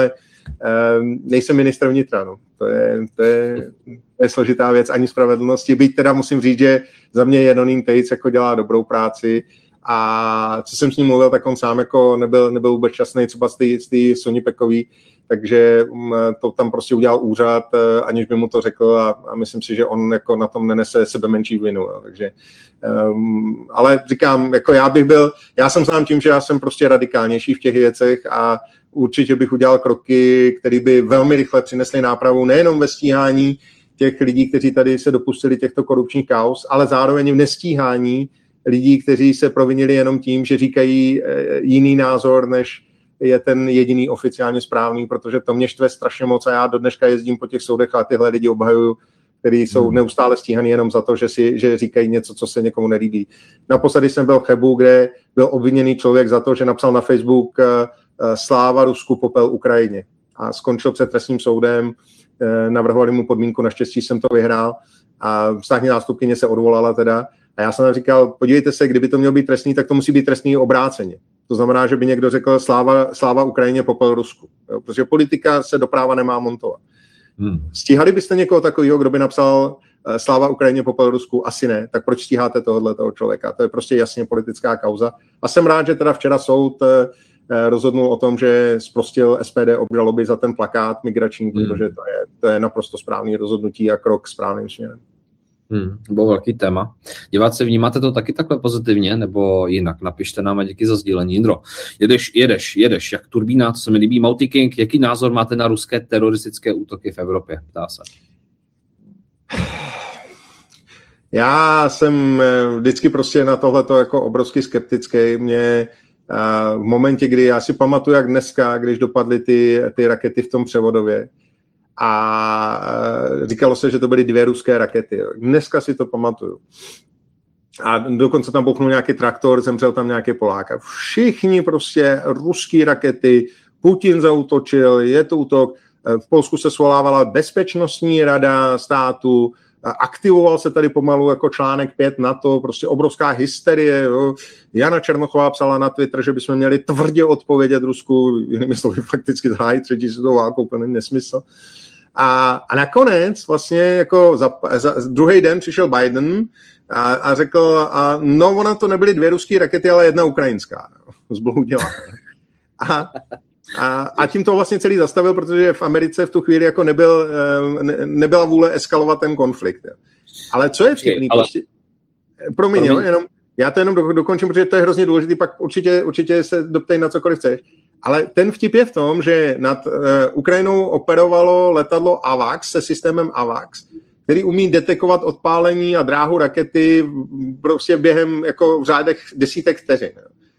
nejsem ministr vnitra, no. To je, to, je, to je složitá věc ani spravedlnosti, byť teda musím říct, že za mě Jeroným Tejc jako dělá dobrou práci a co jsem s ním mluvil, tak on sám jako nebyl, nebyl vůbec šťastný, třeba z té Soni Pekový, takže to tam prostě udělal úřad, aniž by mu to řekl a, a myslím si, že on jako na tom nenese sebe menší vinu. Jo. Takže, um, ale říkám, jako já bych byl, já jsem znám tím, že já jsem prostě radikálnější v těch věcech a určitě bych udělal kroky, které by velmi rychle přinesly nápravu nejenom ve stíhání těch lidí, kteří tady se dopustili těchto korupčních kauz, ale zároveň v nestíhání lidí, kteří se provinili jenom tím, že říkají jiný názor, než je ten jediný oficiálně správný, protože to mě štve strašně moc a já do dneška jezdím po těch soudech a tyhle lidi obhajuju, kteří jsou neustále stíhaný jenom za to, že, si, že říkají něco, co se někomu nelíbí. Naposledy jsem byl v Chebu, kde byl obviněný člověk za to, že napsal na Facebook sláva Rusku, popel Ukrajině a skončil před trestním soudem, navrhovali mu podmínku, naštěstí jsem to vyhrál a státní zástupkyně se odvolala teda a já jsem říkal, podívejte se, kdyby to mělo být trestný, tak to musí být trestný obráceně. To znamená, že by někdo řekl sláva, sláva Ukrajině, popel Rusku. Jo? Protože politika se do práva nemá montovat. Hmm. Stíhali byste někoho takového, kdo by napsal sláva Ukrajině, popel Rusku? Asi ne. Tak proč stíháte tohohle toho člověka? To je prostě jasně politická kauza. A jsem rád, že teda včera soud rozhodnul o tom, že zprostil S P D obžaloby za ten plakát migrační, hmm. protože to je, to je naprosto správný rozhodnutí a krok správným směrem. Hmm, to bylo velký téma. Diváci, vnímáte to taky takhle pozitivně, nebo jinak? Napište nám a díky za sdílení. Jindro, jedeš, jedeš, jedeš, jak turbína, to se mi líbí. Multi King, jaký názor máte na ruské teroristické útoky v Evropě? Ptá se. Já jsem vždycky prostě na tohleto jako obrovsky skeptický. Mě v momentě, kdy já si pamatuju, jak dneska, když dopadly ty, ty rakety v tom Převodově, a říkalo se, že to byly dvě ruské rakety. Dneska si to pamatuju. A dokonce tam bouchnul nějaký traktor, zemřel tam nějaký Polák. A všichni prostě ruský rakety, Putin zaútočil, je to útok. V Polsku se svolávala bezpečnostní rada státu, aktivoval se tady pomalu jako článek pět NATO, prostě obrovská hysterie. Jo. Jana Černochová psala na Twitter, že bychom měli tvrdě odpovědět Rusku, jinými slovy fakticky zahájit třetí světovou válku, úplně nesmysl. A, a nakonec vlastně jako za, za, druhý den přišel Biden a, a řekl, a no ona to nebyly dvě ruské rakety, ale jedna ukrajinská. Zbloudila. A, a, a tím to vlastně celý zastavil, protože v Americe v tu chvíli jako nebyl, ne, nebyla vůle eskalovat ten konflikt. Ale co je vtipný? Ale... Prostě, promiň, promiň. Jo, jenom, já to jenom do, dokončím, protože to je hrozně důležitý, pak určitě, určitě se doptej na cokoliv chceš. Ale ten vtip je v tom, že nad uh, Ukrajinou operovalo letadlo AVAX se systémem AVAX, který umí detekovat odpálení a dráhu rakety prostě během jako v řádech desítek vteřin.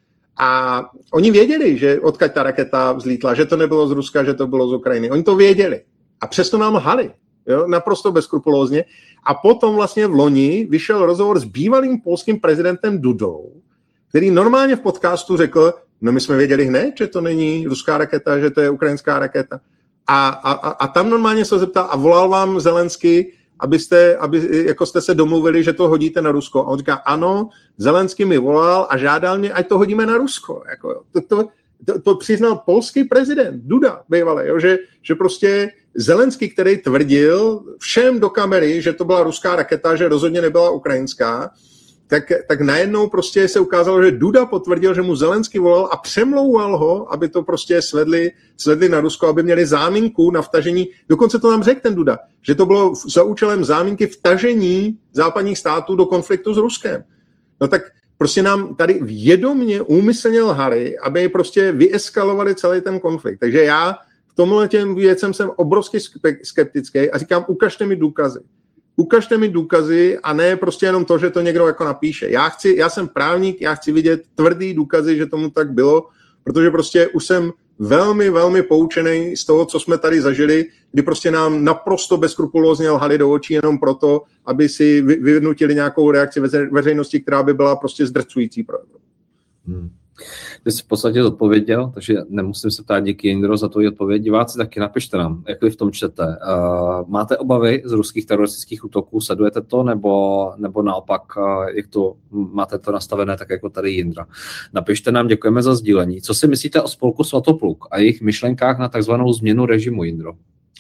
A oni věděli, že odkud ta raketa vzlítla, že to nebylo z Ruska, že to bylo z Ukrajiny. Oni to věděli. A přesto nám lhali. Jo? Naprosto bezkrupulózně. A potom vlastně v loni vyšel rozhovor s bývalým polským prezidentem Dudou, který normálně v podcastu řekl, no my jsme věděli hned, že to není ruská raketa, že to je ukrajinská raketa. A, a, a tam normálně se zeptal a volal vám Zelensky, abyste, aby, jako jste se domluvili, že to hodíte na Rusko. A on říká, ano, Zelensky mi volal a žádal mě, ať to hodíme na Rusko. Jako, to, to, to, to přiznal polský prezident Duda bývalý, jo, že, že prostě Zelensky, který tvrdil všem do kamery, že to byla ruská raketa, že rozhodně nebyla ukrajinská, tak, tak najednou prostě se ukázalo, že Duda potvrdil, že mu Zelensky volal a přemlouval ho, aby to prostě svedli, svedli na Rusko, aby měli záminku na vtažení. Dokonce to nám řekl ten Duda, že to bylo za účelem záminky vtažení západních států do konfliktu s Ruskem. No tak prostě nám tady vědomně úmyslně lhali, aby prostě vyeskalovali celý ten konflikt. Takže já v tomhle těm věcem jsem obrovsky skeptický a říkám, ukažte mi důkazy. Ukažte mi důkazy a ne prostě jenom to, že to někdo jako napíše. Já chci, já jsem právník, já chci vidět tvrdý důkazy, že tomu tak bylo, protože prostě už jsem velmi, velmi poučený z toho, co jsme tady zažili, kdy prostě nám naprosto bezkrupulózně lhali do očí jenom proto, aby si vyvnutili nějakou reakci veřejnosti, která by byla prostě zdrcující pro Evropu. Hmm. Ty jsi v podstatě odpověděl, takže nemusím se ptát, díky Jindro za tvoji odpověď. Diváci, taky napište nám, jak vy v tom čtete. Uh, máte obavy z ruských teroristických útoků, sledujete to, nebo, nebo naopak, uh, jak to, máte to nastavené tak jako tady Jindra? Napište nám, děkujeme za sdílení. Co si myslíte o spolku Svatopluk a jejich myšlenkách na takzvanou změnu režimu, Jindro?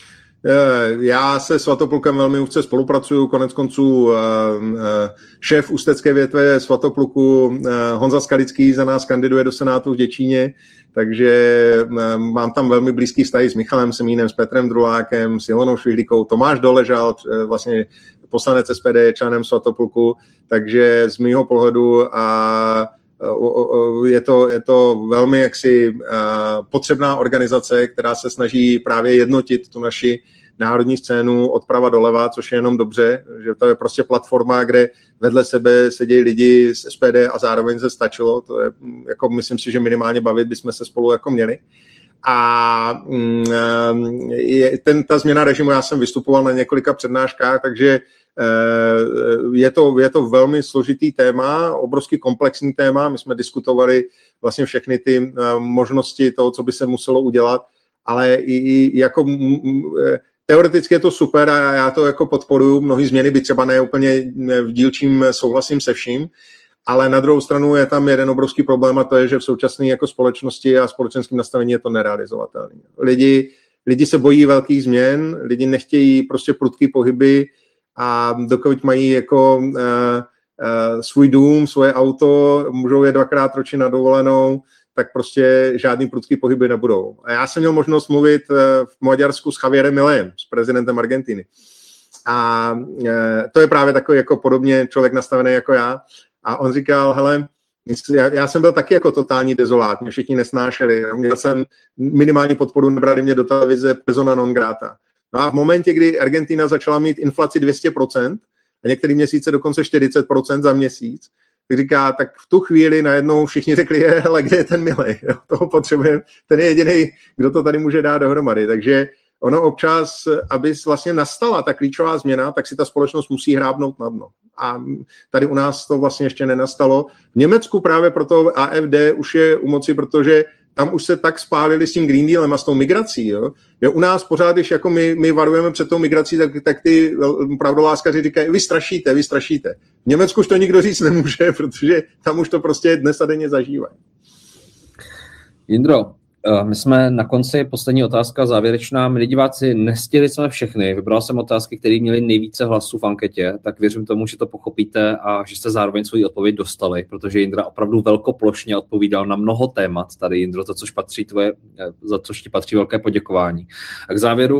Já se Svatoplukem velmi úzce spolupracuju, konec konců šéf ústecké větve Svatopluku Honza Skalický za nás kandiduje do Senátu v Děčíně, takže mám tam velmi blízký vztahy s Michalem Semínem, s Petrem Drulákem, s Ilonou Švihlíkou. Tomáš Doležal, vlastně poslanec S P D, je členem Svatopluku, takže z mýho pohledu a je to, je to velmi jaksi potřebná organizace, která se snaží právě jednotit tu naši národní scénu odprava doleva, což je jenom dobře, že to je prostě platforma, kde vedle sebe sedějí lidi z S P D a zároveň se stačilo. To je, jako myslím si, že minimálně bavit bychom se spolu jako měli. A je, ten, ta změna režimu, já jsem vystupoval na několika přednáškách, takže je to, je to velmi složitý téma, obrovský komplexní téma. My jsme diskutovali vlastně všechny ty možnosti toho, co by se muselo udělat, ale i jako teoreticky je to super a já to jako podporuji. Mnohé změny by třeba ne úplně v dílčím souhlasím se vším, ale na druhou stranu je tam jeden obrovský problém a to je, že v současné jako společnosti a společenském nastavení je to nerealizovatelné. Lidi, lidi se bojí velkých změn, lidi nechtějí prostě prudký pohyby a dokud mají jako uh, uh, svůj dům, svoje auto, můžou je dvakrát ročně na dovolenou, tak prostě žádný prudký pohyby nebudou. A já jsem měl možnost mluvit uh, v Maďarsku s Javierem Milejem, s prezidentem Argentiny. A uh, to je právě takový jako podobně člověk nastavený jako já. A on říkal, hele, já, já jsem byl taky jako totální dezolát, mě všichni nesnášeli. Měl jsem minimální podporu, nebrali mě do televize persona non grata. No a v momentě, kdy Argentina začala mít inflaci dvě stě procent a některý měsíce dokonce čtyřicet procent za měsíc, tak říká, tak v tu chvíli najednou všichni řekli, je, hele, kde je ten Milej? Toho potřebujeme, ten je jediný, kdo to tady může dát dohromady. Takže ono občas, aby vlastně nastala ta klíčová změna, tak si ta společnost musí hrábnout na dno. A tady u nás to vlastně ještě nenastalo. V Německu právě proto A F D už je u moci, protože tam už se tak spálili s tím Green Dealem a s tou migrací. Jo? Je u nás pořád, když jako my, my varujeme před tou migrací, tak, tak ty pravdoláskaři říkají, vy strašíte, vy strašíte. V Německu už to nikdo říct nemůže, protože tam už to prostě dnes a denně zažívají. Jindro, my jsme na konci, poslední otázka závěrečná. Milí diváci, nestihli jsme všechny. Vybral jsem otázky, které měly nejvíce hlasů v anketě, tak věřím tomu, že to pochopíte a že jste zároveň svoji odpověď dostali, protože Jindra opravdu velkoplošně odpovídal na mnoho témat tady, Jindro, za což patří tvoje, za což ti patří velké poděkování. A k závěru,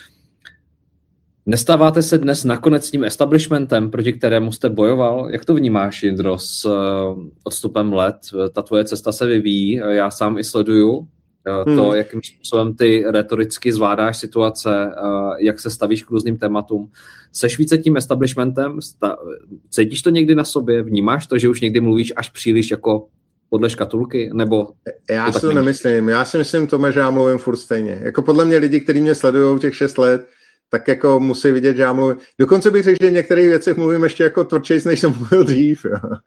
nestáváte se dnes nakonec s tím establishmentem, proti kterému jste bojoval? Jak to vnímáš, Jindro, s odstupem let? Ta tvoje cesta se vyvíjí, já sám i sleduju to, hmm. jakým způsobem ty retoricky zvládáš situace, jak se stavíš k různým tématům. Seš více tím establishmentem? Cítíš to někdy na sobě? Vnímáš to, že už někdy mluvíš až příliš jako podle škatulky? Nebo já si to nemyslím. Já si myslím, Tome, že já mluvím furt stejně. Jako podle mě lidi, kteří mě sledují těch šest let, tak jako musí vidět, že já mluvím. Dokonce bych řekl, že v některých věcech mluvím ještě jako tvrdšejc, než jsem mluvil dřív. Jo. Uh,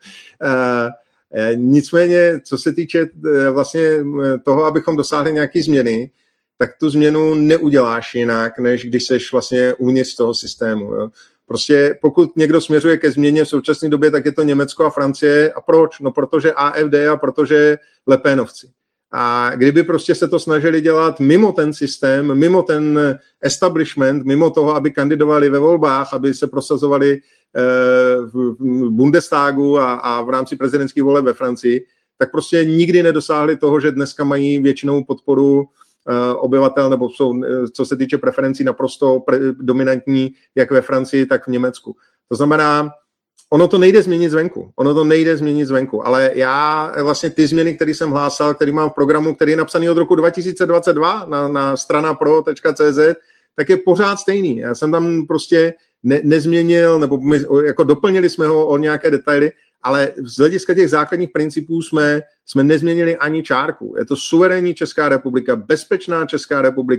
Nicméně, co se týče vlastně toho, abychom dosáhli nějaké změny, tak tu změnu neuděláš jinak, než když seš vlastně uvnitř toho systému. Jo. Prostě pokud někdo směřuje ke změně v současné době, tak je to Německo a Francie. A proč? No protože A F D a protože Le Penovci. A kdyby prostě se to snažili dělat mimo ten systém, mimo ten establishment, mimo toho, aby kandidovali ve volbách, aby se prosazovali v Bundestagu a, a v rámci prezidentských voleb ve Francii, tak prostě nikdy nedosáhli toho, že dneska mají většinou podporu obyvatel, nebo jsou, co se týče preferencí, naprosto pre, dominantní, jak ve Francii, tak v Německu. To znamená, ono to nejde změnit zvenku. Ono to nejde změnit zvenku, ale já vlastně ty změny, které jsem hlásal, který mám v programu, který je napsaný od roku dva tisíce dvacet dva na, na strana pro tečka cé zet, tak je pořád stejný. Já jsem tam prostě ne, nezměnil, nebo my, jako doplnili jsme ho o nějaké detaily, ale z hlediska těch základních principů jsme, jsme nezměnili ani čárku. Je to suverénní Česká republika, bezpečná Česká republika,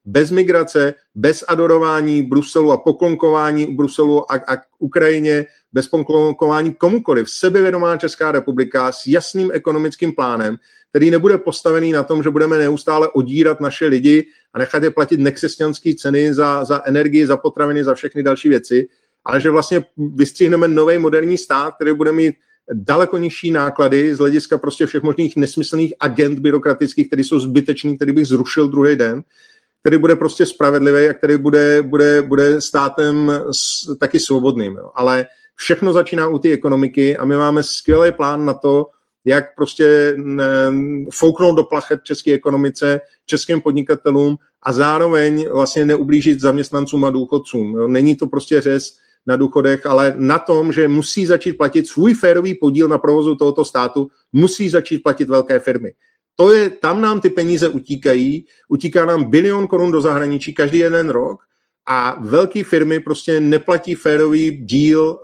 bez migrace, bez adorování Bruselu a poklonkování Bruselu a, a Ukrajině, bez poklonkování komukoliv. Sebevědomá Česká republika s jasným ekonomickým plánem, který nebude postavený na tom, že budeme neustále odírat naše lidi a nechat je platit nekřesťanské ceny za, za energii, za potraviny, za všechny další věci, ale že vlastně vystřihneme nový moderní stát, který bude mít daleko nižší náklady z hlediska prostě všech možných nesmyslných agent byrokratických, které jsou zbytečný, který bych zrušil druhý den, který bude prostě spravedlivý a který bude, bude, bude státem s, taky svobodným. Jo. Ale všechno začíná u té ekonomiky a my máme skvělý plán na to, jak prostě fouknout do plachet české ekonomice, českým podnikatelům a zároveň vlastně neublížit zaměstnancům a důchodcům. Jo. Není to prostě řez na důchodech, ale na tom, že musí začít platit svůj férový podíl na provozu tohoto státu, musí začít platit velké firmy. To je, tam nám ty peníze utíkají, utíká nám bilion korun do zahraničí každý jeden rok a velké firmy prostě neplatí férový díl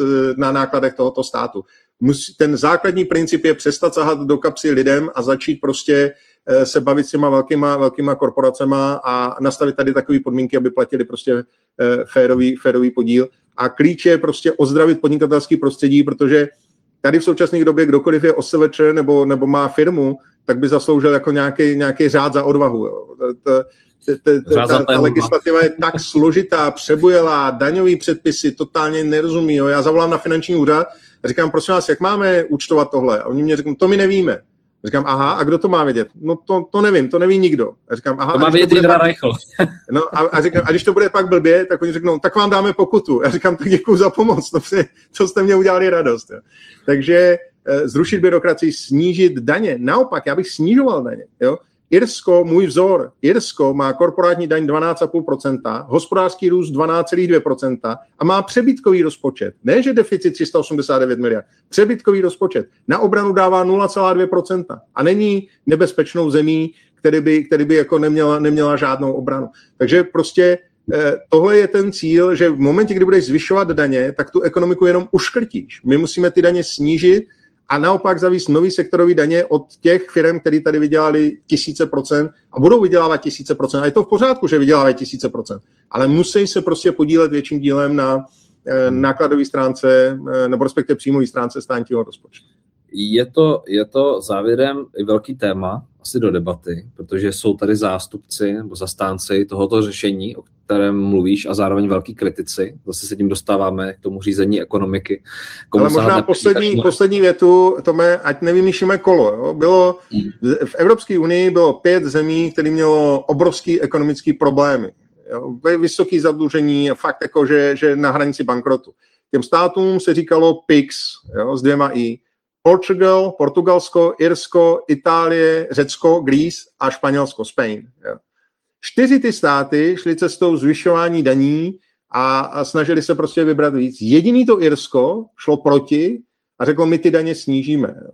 na nákladech tohoto státu. Musí, ten základní princip je přestat sahat do kapsy lidem a začít prostě se bavit s těma velkýma, velkýma korporacema a nastavit tady takové podmínky, aby platili prostě férový, férový podíl. A klíč je prostě ozdravit podnikatelský prostředí, protože tady v současné době kdokoliv je O S V Č nebo, nebo má firmu, tak by zasloužil jako nějaký, nějaký řád za odvahu. Jo. Ta, ta, ta, ta legislativa je tak složitá, přebujelá, daňový předpisy totálně nerozumí. Jo. Já zavolám na finanční úřad a říkám, prosím vás, jak máme účtovat tohle? A oni mě říkají, to my nevíme. A říkám, aha, a kdo to má vědět? No to, to nevím, to neví nikdo. A říkám, aha, to má vědět Jindra Reichl. No a, a, říkám, a když to bude pak blbě, tak oni řeknou, tak vám dáme pokutu. A říkám, tak děkuju za pomoc, to, si, to jste mě udělali radost. Jo. Takže eh, zrušit byrokracii, snížit daně. Naopak, já bych snižoval daně. Jo. Irsko, můj vzor, Irsko má korporátní daň dvanáct celá pět procenta, hospodářský růst dvanáct celá dvě procenta a má přebytkový rozpočet. Ne, že deficit tři sta osmdesát devět miliard. Přebytkový rozpočet. Na obranu dává nula celá dvě procenta a není nebezpečnou zemí, který by, který by jako neměla, neměla žádnou obranu. Takže prostě eh, tohle je ten cíl, že v momentě, kdy budeš zvyšovat daně, tak tu ekonomiku jenom uškrtíš. My musíme ty daně snížit a naopak zavíst nový sektorový daně od těch firm, které tady vydělali tisíce procent a budou vydělávat tisíce procent. A je to v pořádku, že vydělávají tisíce procent. Ale musí se prostě podílet větším dílem na eh, nákladové stránce eh, nebo respektive příjmové stránce státního rozpočtu. Je to, je to závěrem i velký téma asi do debaty, protože jsou tady zástupci nebo zastánci tohoto řešení, o kterém mluvíš, a zároveň velký kritici. Zase se tím dostáváme k tomu řízení ekonomiky. Komu ale možná poslední, tak... poslední větu, Tome, ať nevymýšlíme kolo. Jo? Bylo, hmm. V Evropské unii bylo pět zemí, které mělo obrovský ekonomický problémy. Jo? Vysoké zadlužení, fakt jako, že, že na hranici bankrotu. Těm státům se říkalo P I X, jo? S dvěma I. Portugal, Portugalsko, Irsko, Itálie, Řecko, Greece a Španělsko, Spain. Jo. Čtyři ty státy šly cestou zvyšování daní a, a snažili se prostě vybrat víc. Jediný to Irsko šlo proti a řeklo, my ty daně snížíme. Jo.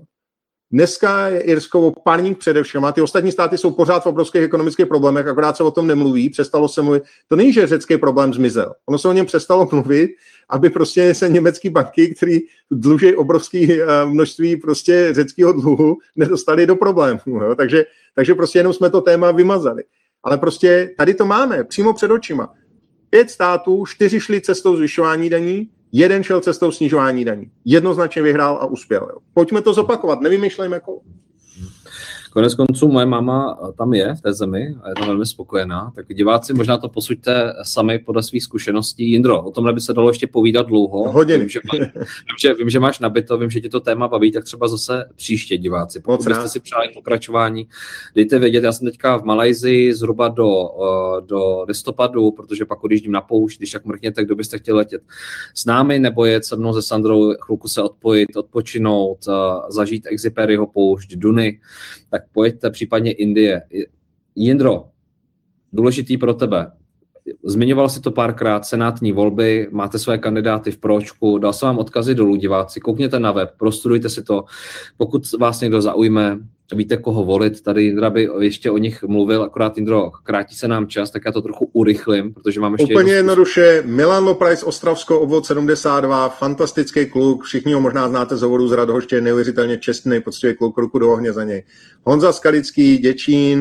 Dneska je Irsko parník především a ty ostatní státy jsou pořád v obrovských ekonomických problémech, akorát se o tom nemluví, přestalo se mluvit. To není, že řecký problém zmizel. Ono se o něm přestalo mluvit, aby prostě se německý banky, který dluží obrovské množství prostě řeckého dluhu, nedostali do problémů. Jo? Takže, takže prostě jenom jsme to téma vymazali. Ale prostě tady to máme, přímo před očima. Pět států, čtyři šli cestou zvyšování daní, jeden šel cestou snižování daní. Jednoznačně vyhrál a uspěl. Jo. Pojďme to zopakovat, nevymýšlejme kolo. Konec konců moje máma tam je v té zemi a je tam velmi spokojená. Tak diváci, možná to posuďte sami podle svých zkušeností. Jindro, o tomhle by se dalo ještě povídat dlouho. Hodiny. Vím, že, vím, že, vím, že máš nabito, vím, že tě to téma baví, tak třeba zase příště, diváci. Pokud byste si přáli pokračování, dejte vědět, já jsem teďka v Malajsii zhruba do, do listopadu, protože pak odjíždím na poušť, když tak mrkněte, kdo byste chtěli letět s námi, nebo jet se mnou, se Sandrou, chvilku se odpojit, odpočinout, zažít Exuperyho poušť, Duny, tak pojďte, případně Indie. Jindro, důležitý pro tebe. Zmiňoval si to párkrát, senátní volby, máte své kandidáty v pročku, dal jsem vám odkazy dolů, diváci, koukněte na web, prostudujte si to, pokud vás někdo zaujme, víte, koho volit, tady Jindra by ještě o nich mluvil, akorát Jindro, krátí se nám čas, tak já to trochu urychlím, protože mám ještě... Úplně jednoduše, Milan Loprajs, Ostravsko, obvod sedmdesát dva, fantastický kluk, všichni ho možná znáte z hovoru z Radhoště, neuvěřitelně čestný, poctivý kluk, ruku do ohně za něj. Honza Skalický, Děčín,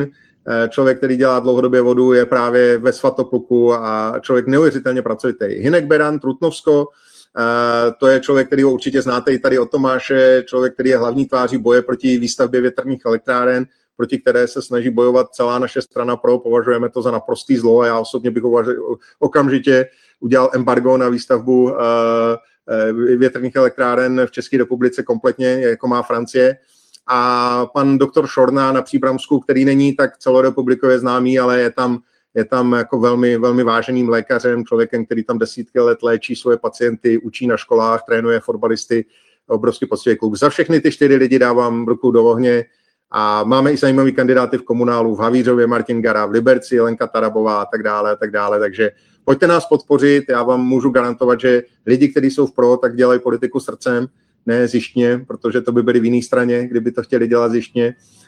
člověk, který dělá dlouhodobě vodu, je právě ve Svatopluku a člověk neuvěřitelně pracovitý. Hynek Beran, Trutnovsko, to je člověk, který ho určitě znáte i tady od Tomáše, člověk, který je hlavní tváří boje proti výstavbě větrných elektráren, proti které se snaží bojovat celá naše strana pro, považujeme to za naprostý zlo a já osobně bych okamžitě udělal embargo na výstavbu větrných elektráren v České republice kompletně, jako má Francie. A pan doktor Šorna na Příbramsku, který není tak celorepublikově známý, ale je tam, je tam jako velmi, velmi váženým lékařem, člověkem, který tam desítky let léčí svoje pacienty, učí na školách, trénuje fotbalisty, obrovský poctivý kluk. Za všechny ty čtyři lidi dávám ruku do ohně a máme i zajímavý kandidáty v komunálu, v Havířově Martin Gara, v Liberci Lenka Tarabová a tak dále, a tak dále, takže pojďte nás podpořit, já vám můžu garantovat, že lidi, kteří jsou v pro, tak dělají politiku srdcem, ne zjištně, protože to by byli v jiné straně, kdyby to chtěli dělat zjištně.